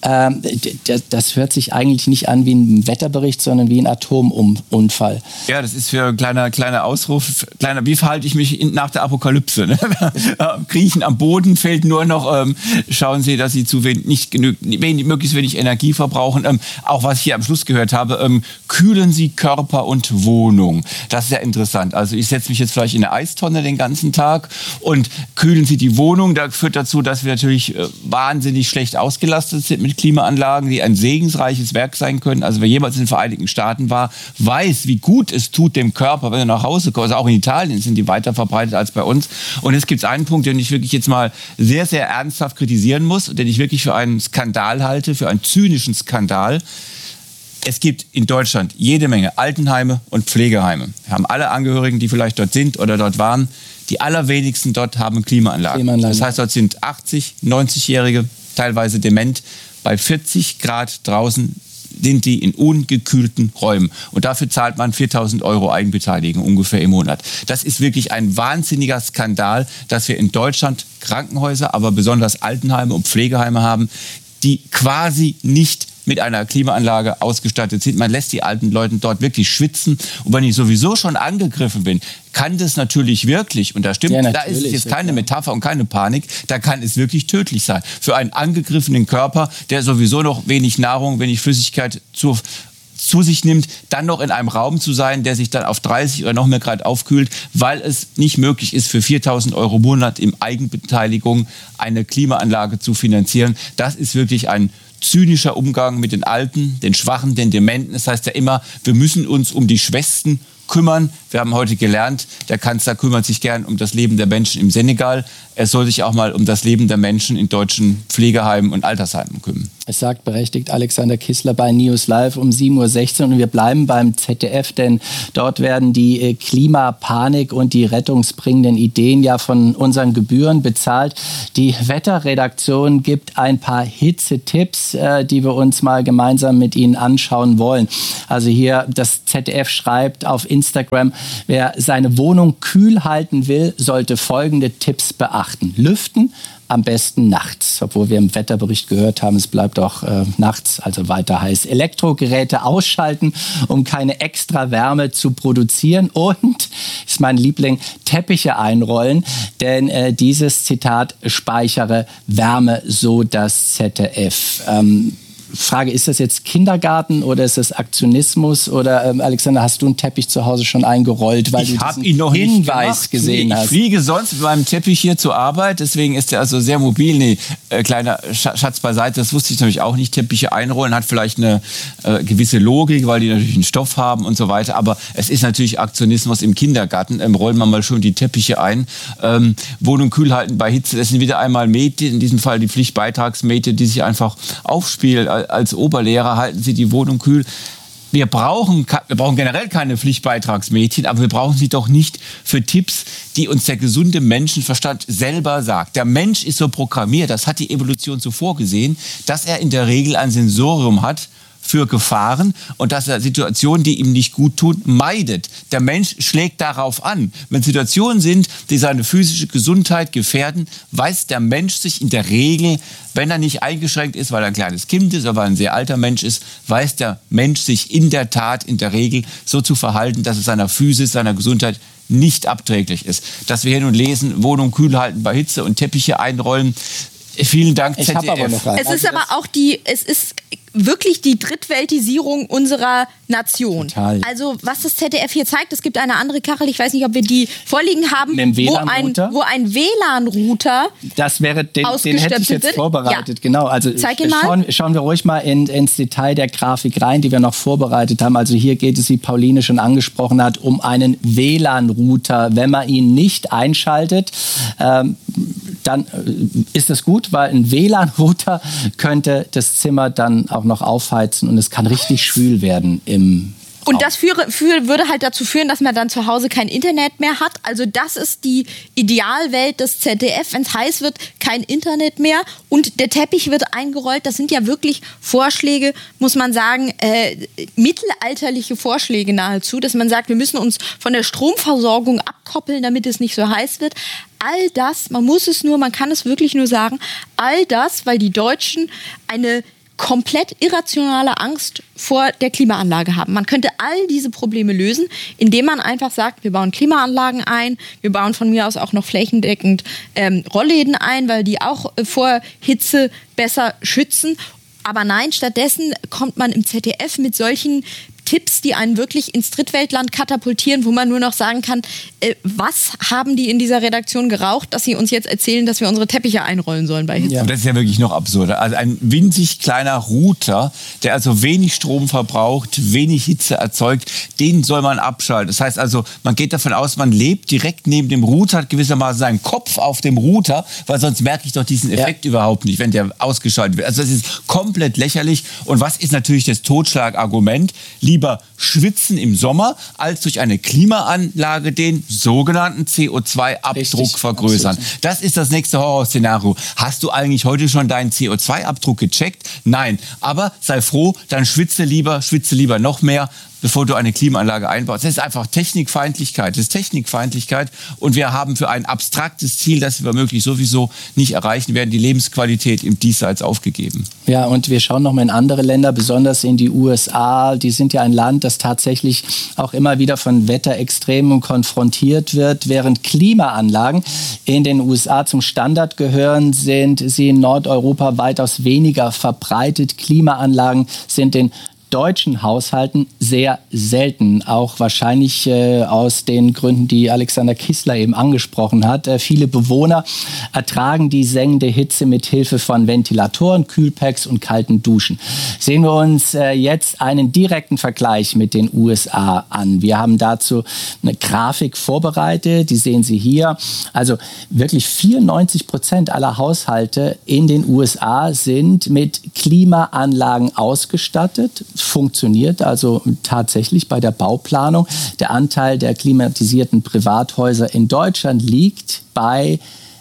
Das hört sich eigentlich nicht an wie ein Wetterbericht, sondern wie ein Atomunfall. Ja, das ist für ein kleiner Ausruf. Wie verhalte ich mich nach der Apokalypse? Ne? Kriechen am Boden, fehlt nur noch, schauen Sie, dass Sie möglichst wenig Energie verbrauchen. Auch was ich hier am Schluss gehört habe, kühlen Sie Körper und Wohnung. Das ist ja interessant. Also ich setze mich jetzt vielleicht in eine Eistonne den ganzen Tag und kühlen Sie die Wohnung. Das führt dazu, dass wir natürlich wahnsinnig schlecht ausgelastet sind mit Klimaanlagen, die ein segensreiches Werk sein können. Also wer jemals in den Vereinigten Staaten war, weiß, wie gut es tut dem Körper, wenn er nach Hause kommt. Also auch in Italien sind die weiter verbreitet als bei uns. Und es gibt einen Punkt, den ich wirklich jetzt mal sehr, sehr ernsthaft kritisieren muss und den ich wirklich für einen Skandal halte, für einen zynischen Skandal. Es gibt in Deutschland jede Menge Altenheime und Pflegeheime. Wir haben alle Angehörigen, die vielleicht dort sind oder dort waren. Die allerwenigsten dort haben Klimaanlagen. Das heißt, dort sind 80-, 90-Jährige, teilweise dement. Bei 40 Grad draußen sind die in ungekühlten Räumen. Und dafür zahlt man 4.000 € Eigenbeteiligung ungefähr im Monat. Das ist wirklich ein wahnsinniger Skandal, dass wir in Deutschland Krankenhäuser, aber besonders Altenheime und Pflegeheime haben, die quasi nicht mit einer Klimaanlage ausgestattet sind. Man lässt die alten Leute dort wirklich schwitzen. Und wenn ich sowieso schon angegriffen bin, kann das natürlich wirklich, und da stimmt, ja, da ist es jetzt keine Metapher und keine Panik, da kann es wirklich tödlich sein. Für einen angegriffenen Körper, der sowieso noch wenig Nahrung, wenig Flüssigkeit zu sich nimmt, dann noch in einem Raum zu sein, der sich dann auf 30 oder noch mehr Grad aufkühlt, weil es nicht möglich ist, für 4.000 € im Monat in Eigenbeteiligung eine Klimaanlage zu finanzieren. Das ist wirklich ein zynischer Umgang mit den Alten, den Schwachen, den Dementen. Das heißt ja immer, wir müssen uns um die Schwächsten kümmern. Wir haben heute gelernt, der Kanzler kümmert sich gern um das Leben der Menschen im Senegal. Er soll sich auch mal um das Leben der Menschen in deutschen Pflegeheimen und Altersheimen kümmern. Es sagt berechtigt Alexander Kissler bei News Live um 7.16 Uhr. Und wir bleiben beim ZDF, denn dort werden die Klimapanik und die rettungsbringenden Ideen ja von unseren Gebühren bezahlt. Die Wetterredaktion gibt ein paar Hitzetipps, die wir uns mal gemeinsam mit Ihnen anschauen wollen. Also hier, das ZDF schreibt auf Instagram, wer seine Wohnung kühl halten will, sollte folgende Tipps beachten. Lüften, am besten nachts, obwohl wir im Wetterbericht gehört haben, es bleibt auch nachts, also weiter heiß. Elektrogeräte ausschalten, um keine extra Wärme zu produzieren. Und, ist mein Liebling, Teppiche einrollen, denn dieses Zitat speichere Wärme, so das ZDF. Frage, ist das jetzt Kindergarten oder ist das Aktionismus? Oder Alexander, hast du einen Teppich zu Hause schon eingerollt, weil du diesen Hinweis gesehen hast? Ich fliege sonst mit meinem Teppich hier zur Arbeit, deswegen ist der also sehr mobil. Nee, kleiner Schatz beiseite, das wusste ich natürlich auch nicht. Teppiche einrollen hat vielleicht eine gewisse Logik, weil die natürlich einen Stoff haben und so weiter. Aber es ist natürlich Aktionismus im Kindergarten. Rollen wir mal schon die Teppiche ein. Wohnung kühl halten bei Hitze, das sind wieder einmal Mädchen, in diesem Fall die Pflichtbeitragsmädchen, die sich einfach aufspielen. Als Oberlehrer halten Sie die Wohnung kühl. Wir brauchen generell keine Pflichtbeitragsmädchen, aber wir brauchen sie doch nicht für Tipps, die uns der gesunde Menschenverstand selber sagt. Der Mensch ist so programmiert, das hat die Evolution so vorgesehen, dass er in der Regel ein Sensorium hat für Gefahren und dass er Situationen, die ihm nicht gut tun, meidet. Der Mensch schlägt darauf an. Wenn Situationen sind, die seine physische Gesundheit gefährden, weiß der Mensch sich in der Regel, wenn er nicht eingeschränkt ist, weil er ein kleines Kind ist, aber ein sehr alter Mensch ist, weiß der Mensch sich in der Tat in der Regel so zu verhalten, dass es seiner Physis, seiner Gesundheit nicht abträglich ist. Dass wir hier nun lesen, Wohnung kühl halten bei Hitze und Teppiche einrollen. Vielen Dank, ZDF. Ich habe aber noch es ist aber auch wirklich die Drittweltisierung unserer Nation. Total. Also was das ZDF hier zeigt, es gibt eine andere Kachel, ich weiß nicht, ob wir die vorliegen haben, wo ein WLAN-Router das wäre, den hätte ich jetzt vorbereitet, ja. Genau. Also zeig ihn mal. Schauen wir ruhig mal ins Detail der Grafik rein, die wir noch vorbereitet haben. Also hier geht es, wie Pauline schon angesprochen hat, um einen WLAN-Router. Wenn man ihn nicht einschaltet, dann ist das gut, weil ein WLAN-Router könnte das Zimmer dann auch noch aufheizen und es kann richtig schwül werden im Und das würde halt dazu führen, dass man dann zu Hause kein Internet mehr hat. Also das ist die Idealwelt des ZDF. Wenn es heiß wird, kein Internet mehr und der Teppich wird eingerollt. Das sind ja wirklich Vorschläge, muss man sagen, mittelalterliche Vorschläge nahezu, dass man sagt, wir müssen uns von der Stromversorgung abkoppeln, damit es nicht so heiß wird. All das, man kann es wirklich nur sagen, all das, weil die Deutschen eine komplett irrationale Angst vor der Klimaanlage haben. Man könnte all diese Probleme lösen, indem man einfach sagt, wir bauen Klimaanlagen ein, wir bauen von mir aus auch noch flächendeckend Rollläden ein, weil die auch vor Hitze besser schützen. Aber nein, stattdessen kommt man im ZDF mit solchen Tipps, die einen wirklich ins Drittweltland katapultieren, wo man nur noch sagen kann, was haben die in dieser Redaktion geraucht, dass sie uns jetzt erzählen, dass wir unsere Teppiche einrollen sollen bei Hitze. Ja. Das ist ja wirklich noch absurder. Also ein winzig kleiner Router, der also wenig Strom verbraucht, wenig Hitze erzeugt, den soll man abschalten. Das heißt also, man geht davon aus, man lebt direkt neben dem Router, hat gewissermaßen seinen Kopf auf dem Router, weil sonst merke ich doch diesen Effekt überhaupt nicht, wenn der ausgeschaltet wird. Also das ist komplett lächerlich. Und was ist natürlich das Totschlagargument? Lieber schwitzen im Sommer, als durch eine Klimaanlage den sogenannten CO2-Abdruck vergrößern. Absolut. Das ist das nächste Horrorszenario. Hast du eigentlich heute schon deinen CO2-Abdruck gecheckt? Nein. Aber sei froh, dann schwitze lieber noch mehr, bevor du eine Klimaanlage einbaust. Das ist einfach Technikfeindlichkeit. Das ist Technikfeindlichkeit. Und wir haben für ein abstraktes Ziel, das wir womöglich sowieso nicht erreichen werden, die Lebensqualität im Diesseits aufgegeben. Ja, und wir schauen noch mal in andere Länder, besonders in die USA. Die sind ja ein Land, das tatsächlich auch immer wieder von Wetterextremen konfrontiert wird. Während Klimaanlagen in den USA zum Standard gehören, sind sie in Nordeuropa weitaus weniger verbreitet. Klimaanlagen sind in deutschen Haushalten sehr selten. Auch wahrscheinlich aus den Gründen, die Alexander Kissler eben angesprochen hat. Viele Bewohner ertragen die sengende Hitze mit Hilfe von Ventilatoren, Kühlpacks und kalten Duschen. Sehen wir uns jetzt einen direkten Vergleich mit den USA an. Wir haben dazu eine Grafik vorbereitet, die sehen Sie hier. Also wirklich 94% aller Haushalte in den USA sind mit Klimaanlagen ausgestattet. Funktioniert also tatsächlich bei der Bauplanung. Der Anteil der klimatisierten Privathäuser in Deutschland liegt bei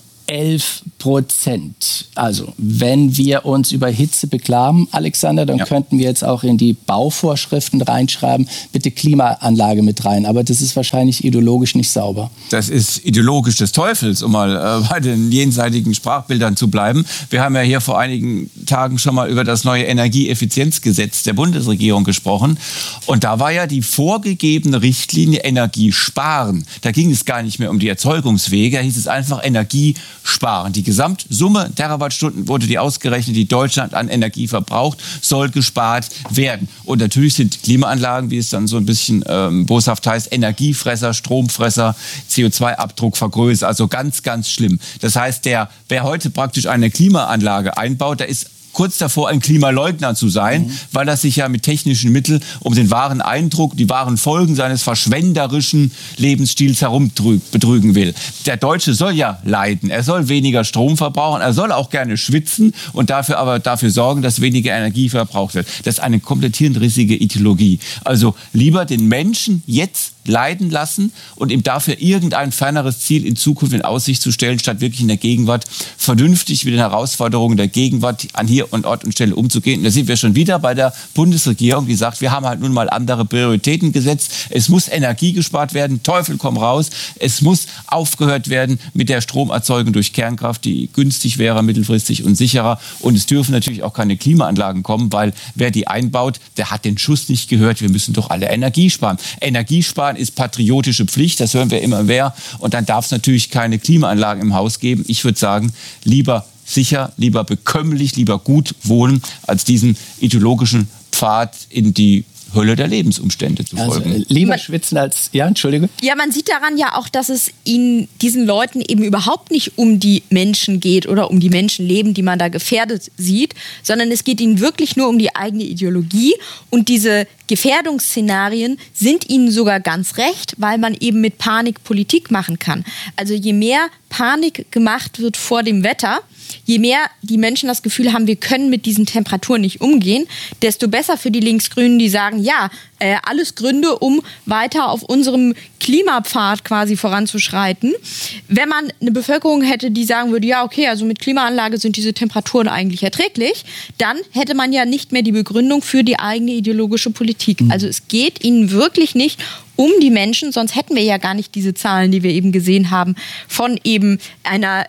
11%. Also, wenn wir uns über Hitze beklagen, Alexander, dann könnten wir jetzt auch in die Bauvorschriften reinschreiben, bitte Klimaanlage mit rein. Aber das ist wahrscheinlich ideologisch nicht sauber. Das ist ideologisch des Teufels, um mal bei den jenseitigen Sprachbildern zu bleiben. Wir haben ja hier vor einigen Tagen schon mal über das neue Energieeffizienzgesetz der Bundesregierung gesprochen. Und da war ja die vorgegebene Richtlinie Energie sparen. Da ging es gar nicht mehr um die Erzeugungswege, da hieß es einfach Energie sparen. Die Gesamtsumme Terawattstunden wurde die ausgerechnet, die Deutschland an Energie verbraucht, soll gespart werden. Und natürlich sind Klimaanlagen, wie es dann so ein bisschen boshaft heißt, Energiefresser, Stromfresser, CO2-Abdruck vergrößert. Also ganz, ganz schlimm. Das heißt, wer heute praktisch eine Klimaanlage einbaut, da ist kurz davor, ein Klimaleugner zu sein, weil er sich ja mit technischen Mitteln um den wahren Eindruck, die wahren Folgen seines verschwenderischen Lebensstils herumbetrügen will. Der Deutsche soll ja leiden, er soll weniger Strom verbrauchen, er soll auch gerne schwitzen und dafür sorgen, dass weniger Energie verbraucht wird. Das ist eine komplett hirnrissige Ideologie. Also lieber den Menschen jetzt leiden lassen und ihm dafür irgendein ferneres Ziel in Zukunft in Aussicht zu stellen, statt wirklich in der Gegenwart vernünftig mit den Herausforderungen der Gegenwart an hier und Ort und Stelle umzugehen. Und da sind wir schon wieder bei der Bundesregierung, die sagt, wir haben halt nun mal andere Prioritäten gesetzt. Es muss Energie gespart werden, Teufel komm raus. Es muss aufgehört werden mit der Stromerzeugung durch Kernkraft, die günstig wäre, mittelfristig und sicherer. Und es dürfen natürlich auch keine Klimaanlagen kommen, weil wer die einbaut, der hat den Schuss nicht gehört. Wir müssen doch alle Energie sparen. Energie sparen ist patriotische Pflicht, das hören wir immer mehr. Und dann darf es natürlich keine Klimaanlagen im Haus geben. Ich würde sagen, lieber sicher, lieber bekömmlich, lieber gut wohnen, als diesen ideologischen Pfad in die Hölle der Lebensumstände zu folgen. Also, lieber schwitzen als... Ja, Entschuldige. Ja, man sieht daran ja auch, dass es diesen Leuten eben überhaupt nicht um die Menschen geht oder um die Menschenleben, die man da gefährdet sieht, sondern es geht ihnen wirklich nur um die eigene Ideologie. Und diese Gefährdungsszenarien sind ihnen sogar ganz recht, weil man eben mit Panik Politik machen kann. Also je mehr Panik gemacht wird vor dem Wetter, je mehr die Menschen das Gefühl haben, wir können mit diesen Temperaturen nicht umgehen, desto besser für die Linksgrünen, die sagen, ja, alles Gründe, um weiter auf unserem Klimapfad quasi voranzuschreiten. Wenn man eine Bevölkerung hätte, die sagen würde, ja, okay, also mit Klimaanlage sind diese Temperaturen eigentlich erträglich, dann hätte man ja nicht mehr die Begründung für die eigene ideologische Politik. Also es geht ihnen wirklich nicht um die Menschen, sonst hätten wir ja gar nicht diese Zahlen, die wir eben gesehen haben, von eben einer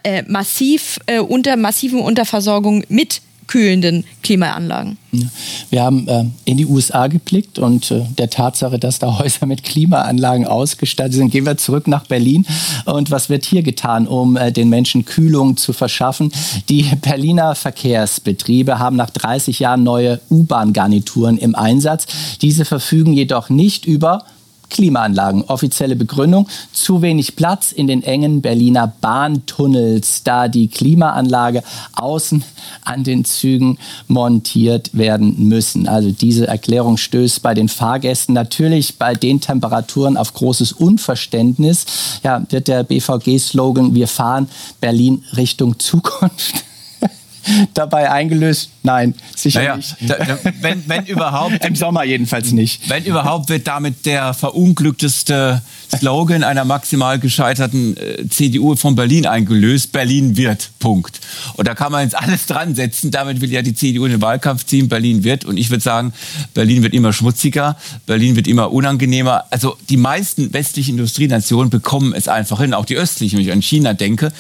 massiven Unterversorgung mit kühlenden Klimaanlagen. Wir haben in die USA geblickt und der Tatsache, dass da Häuser mit Klimaanlagen ausgestattet sind, gehen wir zurück nach Berlin. Und was wird hier getan, um den Menschen Kühlung zu verschaffen? Die Berliner Verkehrsbetriebe haben nach 30 Jahren neue U-Bahn-Garnituren im Einsatz. Diese verfügen jedoch nicht über Klimaanlagen. Offizielle Begründung: zu wenig Platz in den engen Berliner Bahntunnels, da die Klimaanlage außen an den Zügen montiert werden müssen. Also diese Erklärung stößt bei den Fahrgästen natürlich bei den Temperaturen auf großes Unverständnis. Ja, wird der BVG-Slogan "Wir fahren Berlin Richtung Zukunft" dabei eingelöst? Nein, sicher nicht. Wenn überhaupt. Im Sommer jedenfalls nicht. Wenn überhaupt, wird damit der verunglückteste Slogan einer maximal gescheiterten CDU von Berlin eingelöst. Berlin wird, Punkt. Und da kann man jetzt alles dran setzen. Damit will ja die CDU in den Wahlkampf ziehen. Berlin wird. Und ich würde sagen, Berlin wird immer schmutziger. Berlin wird immer unangenehmer. Also die meisten westlichen Industrienationen bekommen es einfach hin. Auch die östlichen, wenn ich an China denke.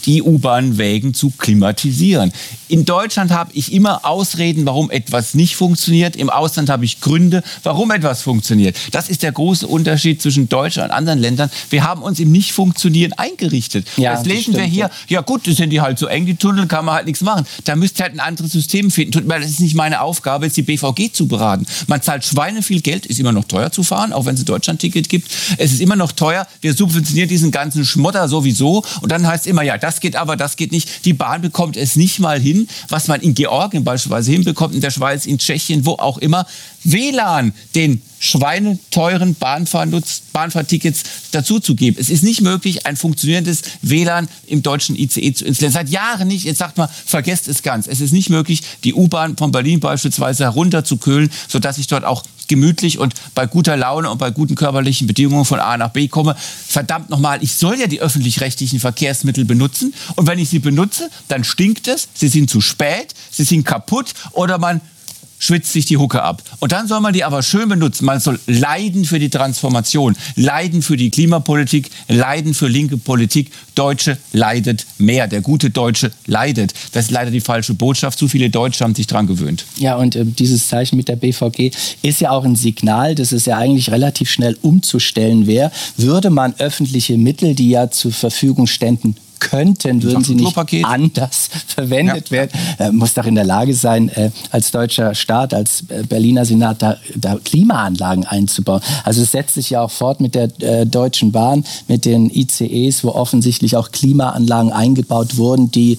die U-Bahn-Wägen zu klimatisieren. In Deutschland habe ich immer Ausreden, warum etwas nicht funktioniert. Im Ausland habe ich Gründe, warum etwas funktioniert. Das ist der große Unterschied zwischen Deutschland und anderen Ländern. Wir haben uns im Nicht-Funktionieren eingerichtet. Ja, jetzt lesen wir hier, ja gut, das sind die halt so eng, die Tunnel, kann man halt nichts machen. Da müsst ihr halt ein anderes System finden. Tut mir leid, das ist nicht meine Aufgabe, jetzt die BVG zu beraten. Man zahlt Schweine viel Geld, ist immer noch teuer zu fahren, auch wenn es ein Deutschland-Ticket gibt. Es ist immer noch teuer. Wir subventionieren diesen ganzen Schmotter sowieso. Und dann heißt es immer, ja, das geht aber, das geht nicht. Die Bahn bekommt es nicht mal hin, was man in Georgien beispielsweise hinbekommt, in der Schweiz, in Tschechien, wo auch immer, WLAN den schweineteuren Bahnfahrtickets dazuzugeben. Es ist nicht möglich, ein funktionierendes WLAN im deutschen ICE zu installieren. Seit Jahren nicht. Jetzt sagt man, vergesst es ganz. Es ist nicht möglich, die U-Bahn von Berlin beispielsweise herunter zu Köln, sodass ich dort auch gemütlich und bei guter Laune und bei guten körperlichen Bedingungen von A nach B komme. Verdammt nochmal, ich soll ja die öffentlich-rechtlichen Verkehrsmittel benutzen. Und wenn ich sie benutze, dann stinkt es, sie sind zu spät, sie sind kaputt oder man schwitzt sich die Hucke ab. Und dann soll man die aber schön benutzen. Man soll leiden für die Transformation, leiden für die Klimapolitik, leiden für linke Politik. Deutsche leidet mehr. Der gute Deutsche leidet. Das ist leider die falsche Botschaft. Zu viele Deutsche haben sich dran gewöhnt. Ja, und dieses Zeichen mit der BVG ist ja auch ein Signal, dass es ja eigentlich relativ schnell umzustellen wäre. Würde man öffentliche Mittel, die ja zur Verfügung ständen, könnten, würden sie nicht anders verwendet werden. Muss doch in der Lage sein, als deutscher Staat, als Berliner Senat, da Klimaanlagen einzubauen. Also es setzt sich ja auch fort mit der Deutschen Bahn, mit den ICEs, wo offensichtlich auch Klimaanlagen eingebaut wurden, die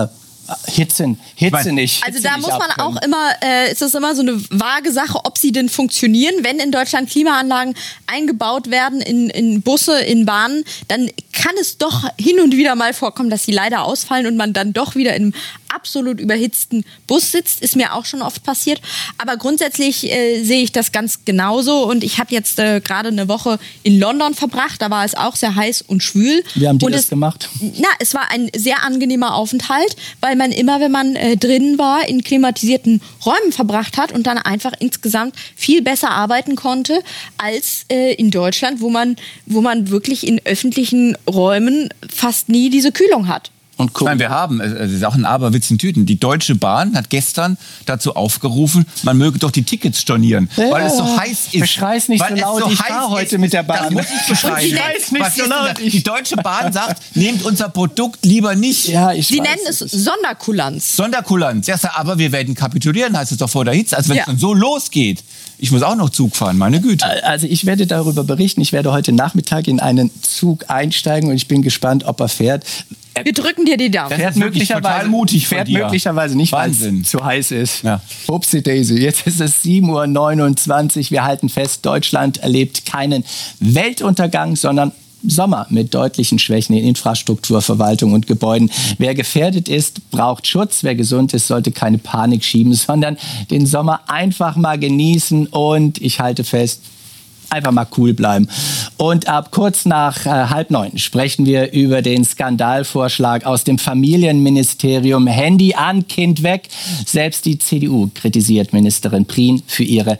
Hitze nicht. Also da muss man auch immer, ist das immer so eine vage Sache, ob sie denn funktionieren. Wenn in Deutschland Klimaanlagen eingebaut werden in Busse, in Bahnen, dann kann es doch hin und wieder mal vorkommen, dass sie leider ausfallen und man dann doch wieder in einem absolut überhitzten Bus sitzt. Ist mir auch schon oft passiert. Aber grundsätzlich sehe ich das ganz genauso. Und ich habe jetzt gerade eine Woche in London verbracht. Da war es auch sehr heiß und schwül. Wie haben die das gemacht? Es war ein sehr angenehmer Aufenthalt, weil man immer, wenn man drin war, in klimatisierten Räumen verbracht hat und dann einfach insgesamt viel besser arbeiten konnte als in Deutschland, wo man wirklich in öffentlichen Räumen fast nie diese Kühlung hat. Und ich meine, wir haben, es ist auch ein Aberwitz in Tüten, die Deutsche Bahn hat gestern dazu aufgerufen, man möge doch die Tickets stornieren, weil es so heiß ist. Beschrei's nicht so laut, ich fahre heute mit der Bahn. Das muss ich beschreiben. Die Deutsche Bahn sagt, nehmt unser Produkt lieber nicht. Ja, Sie nennen es Sonderkulanz. Sonderkulanz, ja, aber wir werden kapitulieren, heißt es doch vor der Hitze. Also wenn es dann so losgeht, ich muss auch noch Zug fahren, meine Güte. Also ich werde darüber berichten, ich werde heute Nachmittag in einen Zug einsteigen und ich bin gespannt, ob er fährt. Wir drücken dir die Daumen. Fährt möglicherweise nicht, weil es zu heiß ist. Ja. Upsi Daisy. Jetzt ist es 7:29 Uhr. Wir halten fest, Deutschland erlebt keinen Weltuntergang, sondern Sommer mit deutlichen Schwächen in Infrastruktur, Verwaltung und Gebäuden. Wer gefährdet ist, braucht Schutz. Wer gesund ist, sollte keine Panik schieben, sondern den Sommer einfach mal genießen. Und ich halte fest, einfach mal cool bleiben. Und ab kurz nach 8:30 sprechen wir über den Skandalvorschlag aus dem Familienministerium. Handy an, Kind weg. Selbst die CDU kritisiert Ministerin Prien für ihre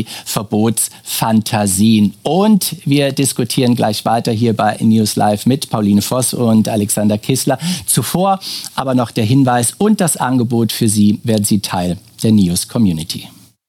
Handyverbotsfantasien. Und wir diskutieren gleich weiter hier bei News Live mit Pauline Voss und Alexander Kissler. Zuvor aber noch der Hinweis und das Angebot für Sie, werden Sie Teil der News Community.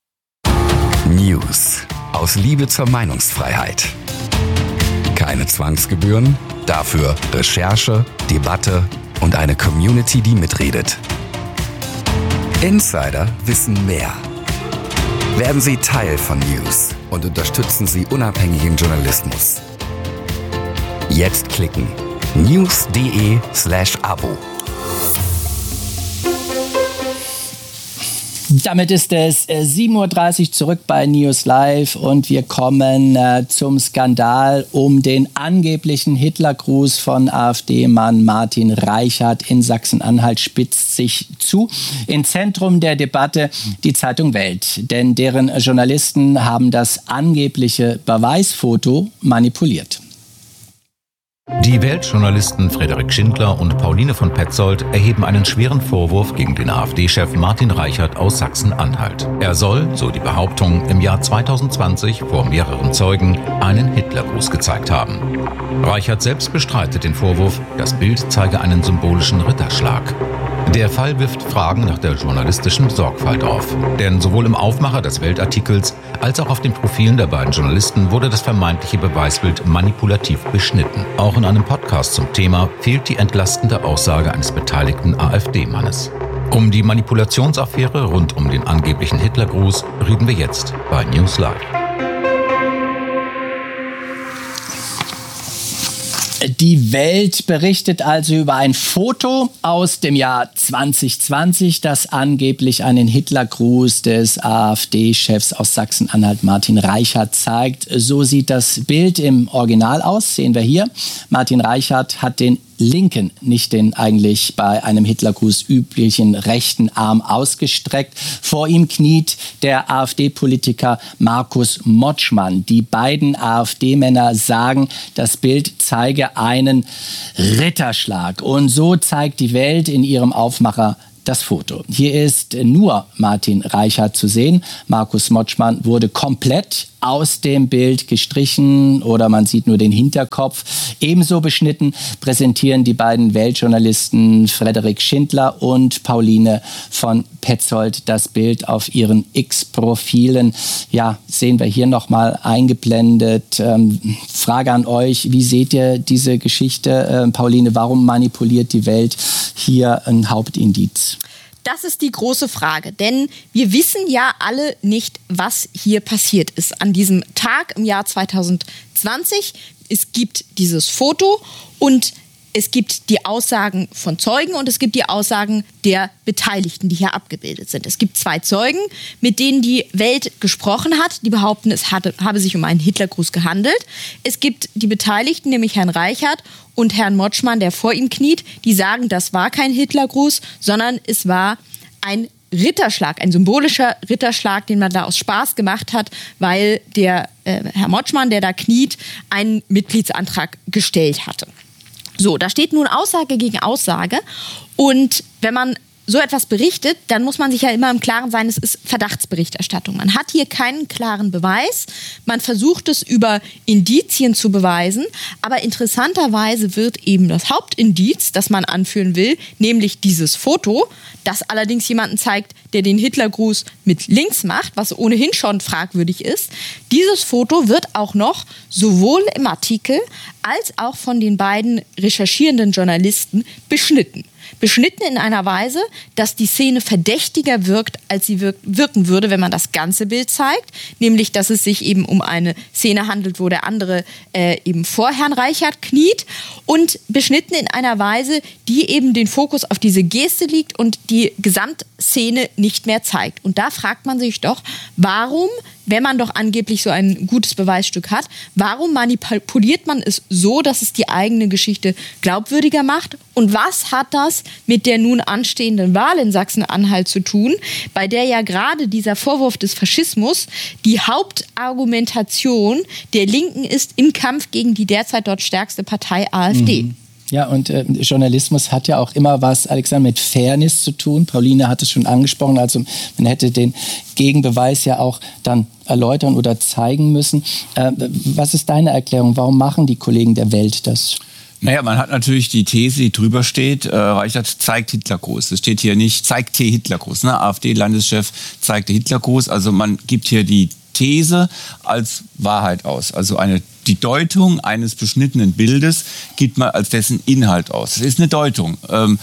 News. Aus Liebe zur Meinungsfreiheit. Keine Zwangsgebühren, dafür Recherche, Debatte und eine Community, die mitredet. Insider wissen mehr. Werden Sie Teil von News und unterstützen Sie unabhängigen Journalismus. Jetzt klicken. news.de/Abo. Damit ist es 7:30 Uhr zurück bei News Live und wir kommen zum Skandal um den angeblichen Hitlergruß von AfD-Mann Martin Reichert in Sachsen-Anhalt spitzt sich zu. Im Zentrum der Debatte die Zeitung Welt, denn deren Journalisten haben das angebliche Beweisfoto manipuliert. Die Weltjournalisten Frederik Schindler und Pauline von Petzold erheben einen schweren Vorwurf gegen den AfD-Chef Martin Reichert aus Sachsen-Anhalt. Er soll, so die Behauptung, im Jahr 2020 vor mehreren Zeugen einen Hitlergruß gezeigt haben. Reichert selbst bestreitet den Vorwurf, das Bild zeige einen symbolischen Ritterschlag. Der Fall wirft Fragen nach der journalistischen Sorgfalt auf. Denn sowohl im Aufmacher des Weltartikels als auch auf den Profilen der beiden Journalisten wurde das vermeintliche Beweisbild manipulativ beschnitten. Auch in einem Podcast zum Thema fehlt die entlastende Aussage eines beteiligten AfD-Mannes. Um die Manipulationsaffäre rund um den angeblichen Hitlergruß reden wir jetzt bei News Live. Die Welt berichtet also über ein Foto aus dem Jahr 2020, das angeblich einen Hitlergruß des AfD-Chefs aus Sachsen-Anhalt Martin Reichert zeigt. So sieht das Bild im Original aus, sehen wir hier. Martin Reichert hat den linken, nicht den eigentlich bei einem Hitlergruß üblichen rechten Arm ausgestreckt. Vor ihm kniet der AfD-Politiker Markus Motschmann. Die beiden AfD-Männer sagen, das Bild zeige einen Ritterschlag. Und so zeigt die Welt in ihrem Aufmacher das Foto. Hier ist nur Martin Reichert zu sehen. Markus Motschmann wurde komplett aus dem Bild gestrichen oder man sieht nur den Hinterkopf. Ebenso beschnitten präsentieren die beiden Weltjournalisten Frederik Schindler und Pauline von Petzold das Bild auf ihren X-Profilen. Ja, sehen wir hier nochmal eingeblendet. Frage an euch, wie seht ihr diese Geschichte? Pauline, warum manipuliert die Welt hier ein Hauptindiz? Das ist die große Frage, denn wir wissen ja alle nicht, was hier passiert ist an diesem Tag im Jahr 2020. Es gibt dieses Foto und es gibt die Aussagen von Zeugen und es gibt die Aussagen der Beteiligten, die hier abgebildet sind. Es gibt 2 Zeugen, mit denen die Welt gesprochen hat, die behaupten, es habe sich um einen Hitlergruß gehandelt. Es gibt die Beteiligten, nämlich Herrn Reichert und Herrn Motschmann, der vor ihm kniet, die sagen, das war kein Hitlergruß, sondern es war ein Ritterschlag, ein symbolischer Ritterschlag, den man da aus Spaß gemacht hat, weil der Herr Motschmann, der da kniet, einen Mitgliedsantrag gestellt hatte. So, da steht nun Aussage gegen Aussage und wenn man so etwas berichtet, dann muss man sich ja immer im Klaren sein, es ist Verdachtsberichterstattung. Man hat hier keinen klaren Beweis, man versucht es über Indizien zu beweisen, aber interessanterweise wird eben das Hauptindiz, das man anführen will, nämlich dieses Foto, das allerdings jemanden zeigt, der den Hitlergruß mit links macht, was ohnehin schon fragwürdig ist. Dieses Foto wird auch noch sowohl im Artikel als auch von den beiden recherchierenden Journalisten beschnitten. Beschnitten in einer Weise, dass die Szene verdächtiger wirkt, als sie wirken würde, wenn man das ganze Bild zeigt. Nämlich, dass es sich eben um eine Szene handelt, wo der andere eben vor Herrn Reichert kniet. Und beschnitten in einer Weise, die eben den Fokus auf diese Geste liegt und die Gesamtszene nicht mehr zeigt. Und da fragt man sich doch, warum, wenn man doch angeblich so ein gutes Beweisstück hat, warum manipuliert man es so, dass es die eigene Geschichte glaubwürdiger macht? Und was hat das mit der nun anstehenden Wahl in Sachsen-Anhalt zu tun, bei der ja gerade dieser Vorwurf des Faschismus die Hauptargumentation der Linken ist im Kampf gegen die derzeit dort stärkste Partei AfD? Ja, und Journalismus hat ja auch immer was, Alexander, mit Fairness zu tun. Pauline hat es schon angesprochen, also man hätte den Gegenbeweis ja auch dann erläutern oder zeigen müssen. Was ist deine Erklärung? Warum machen die Kollegen der Welt das? Naja, man hat natürlich die These, die drüber steht, Reichert zeigt Hitlergruß. Es steht hier nicht, zeigt hier Hitlergruß. Ne? AfD-Landeschef zeigte Hitlergruß. Also man gibt hier die These als Wahrheit aus. Also die Deutung eines beschnittenen Bildes gibt man als dessen Inhalt aus. Es ist eine Deutung.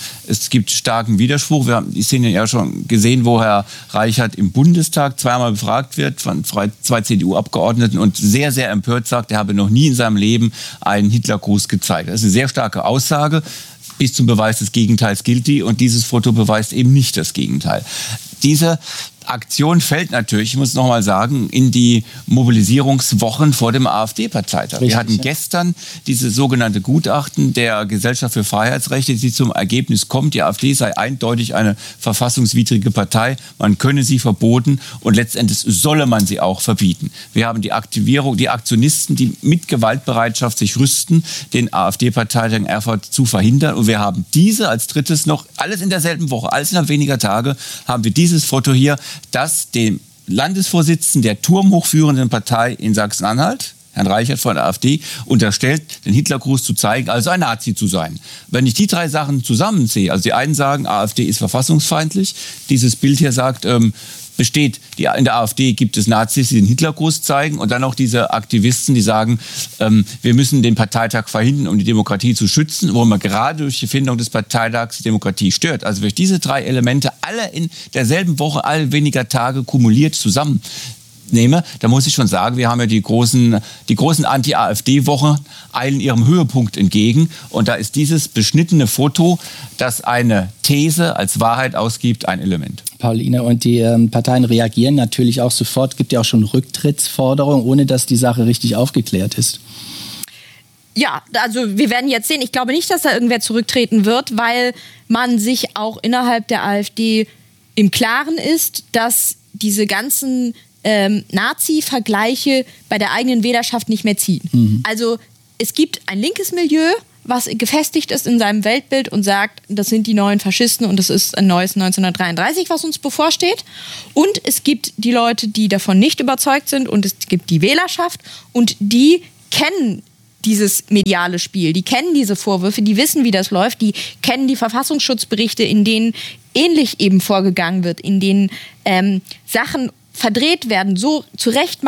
Es gibt starken Widerspruch. Wir haben die Szene ja schon gesehen, wo Herr Reichert im Bundestag zweimal befragt wird von 2 CDU-Abgeordneten und sehr, sehr empört sagt, er habe noch nie in seinem Leben einen Hitlergruß gezeigt. Das ist eine sehr starke Aussage. Bis zum Beweis des Gegenteils gilt die und dieses Foto beweist eben nicht das Gegenteil. Diese Aktion fällt natürlich, ich muss noch mal sagen, in die Mobilisierungswochen vor dem AfD-Parteitag. Wir hatten gestern diese sogenannte Gutachten der Gesellschaft für Freiheitsrechte, die zum Ergebnis kommt, die AfD sei eindeutig eine verfassungswidrige Partei, man könne sie verboten und letztendlich solle man sie auch verbieten. Wir haben die Aktivierung, die Aktionisten, die mit Gewaltbereitschaft sich rüsten, den AfD-Parteitag in Erfurt zu verhindern. Und wir haben diese als drittes noch, alles in derselben Woche, alles innerhalb weniger Tage, haben wir dieses Foto hier, das dem Landesvorsitzenden der turmhochführenden Partei in Sachsen-Anhalt, Herrn Reichert von der AfD, unterstellt, den Hitlergruß zu zeigen, also ein Nazi zu sein. Wenn ich die drei Sachen zusammenziehe, also die einen sagen, AfD ist verfassungsfeindlich, dieses Bild hier sagt, besteht, in der AfD gibt es Nazis, die den Hitlergruß zeigen und dann auch diese Aktivisten, die sagen, wir müssen den Parteitag verhindern, um die Demokratie zu schützen, wo man gerade durch die Findung des Parteitags die Demokratie stört. Also wenn ich diese drei Elemente alle in derselben Woche, alle weniger Tage kumuliert zusammennehme, da muss ich schon sagen, wir haben ja die großen Anti-AfD-Wochen eilen ihrem Höhepunkt entgegen. Und da ist dieses beschnittene Foto, das eine These als Wahrheit ausgibt, ein Element. Pauline, und die Parteien reagieren natürlich auch sofort. Es gibt ja auch schon Rücktrittsforderungen, ohne dass die Sache richtig aufgeklärt ist. Ja, also wir werden jetzt sehen. Ich glaube nicht, dass da irgendwer zurücktreten wird, weil man sich auch innerhalb der AfD im Klaren ist, dass diese ganzen Nazi-Vergleiche bei der eigenen Wählerschaft nicht mehr ziehen. Mhm. Also es gibt ein linkes Milieu, was gefestigt ist in seinem Weltbild und sagt, das sind die neuen Faschisten und das ist ein neues 1933, was uns bevorsteht. Und es gibt die Leute, die davon nicht überzeugt sind und es gibt die Wählerschaft und die kennen dieses mediale Spiel, die kennen diese Vorwürfe, die wissen, wie das läuft, die kennen die Verfassungsschutzberichte, in denen ähnlich eben vorgegangen wird, in denen Sachen verdreht werden, so zu Recht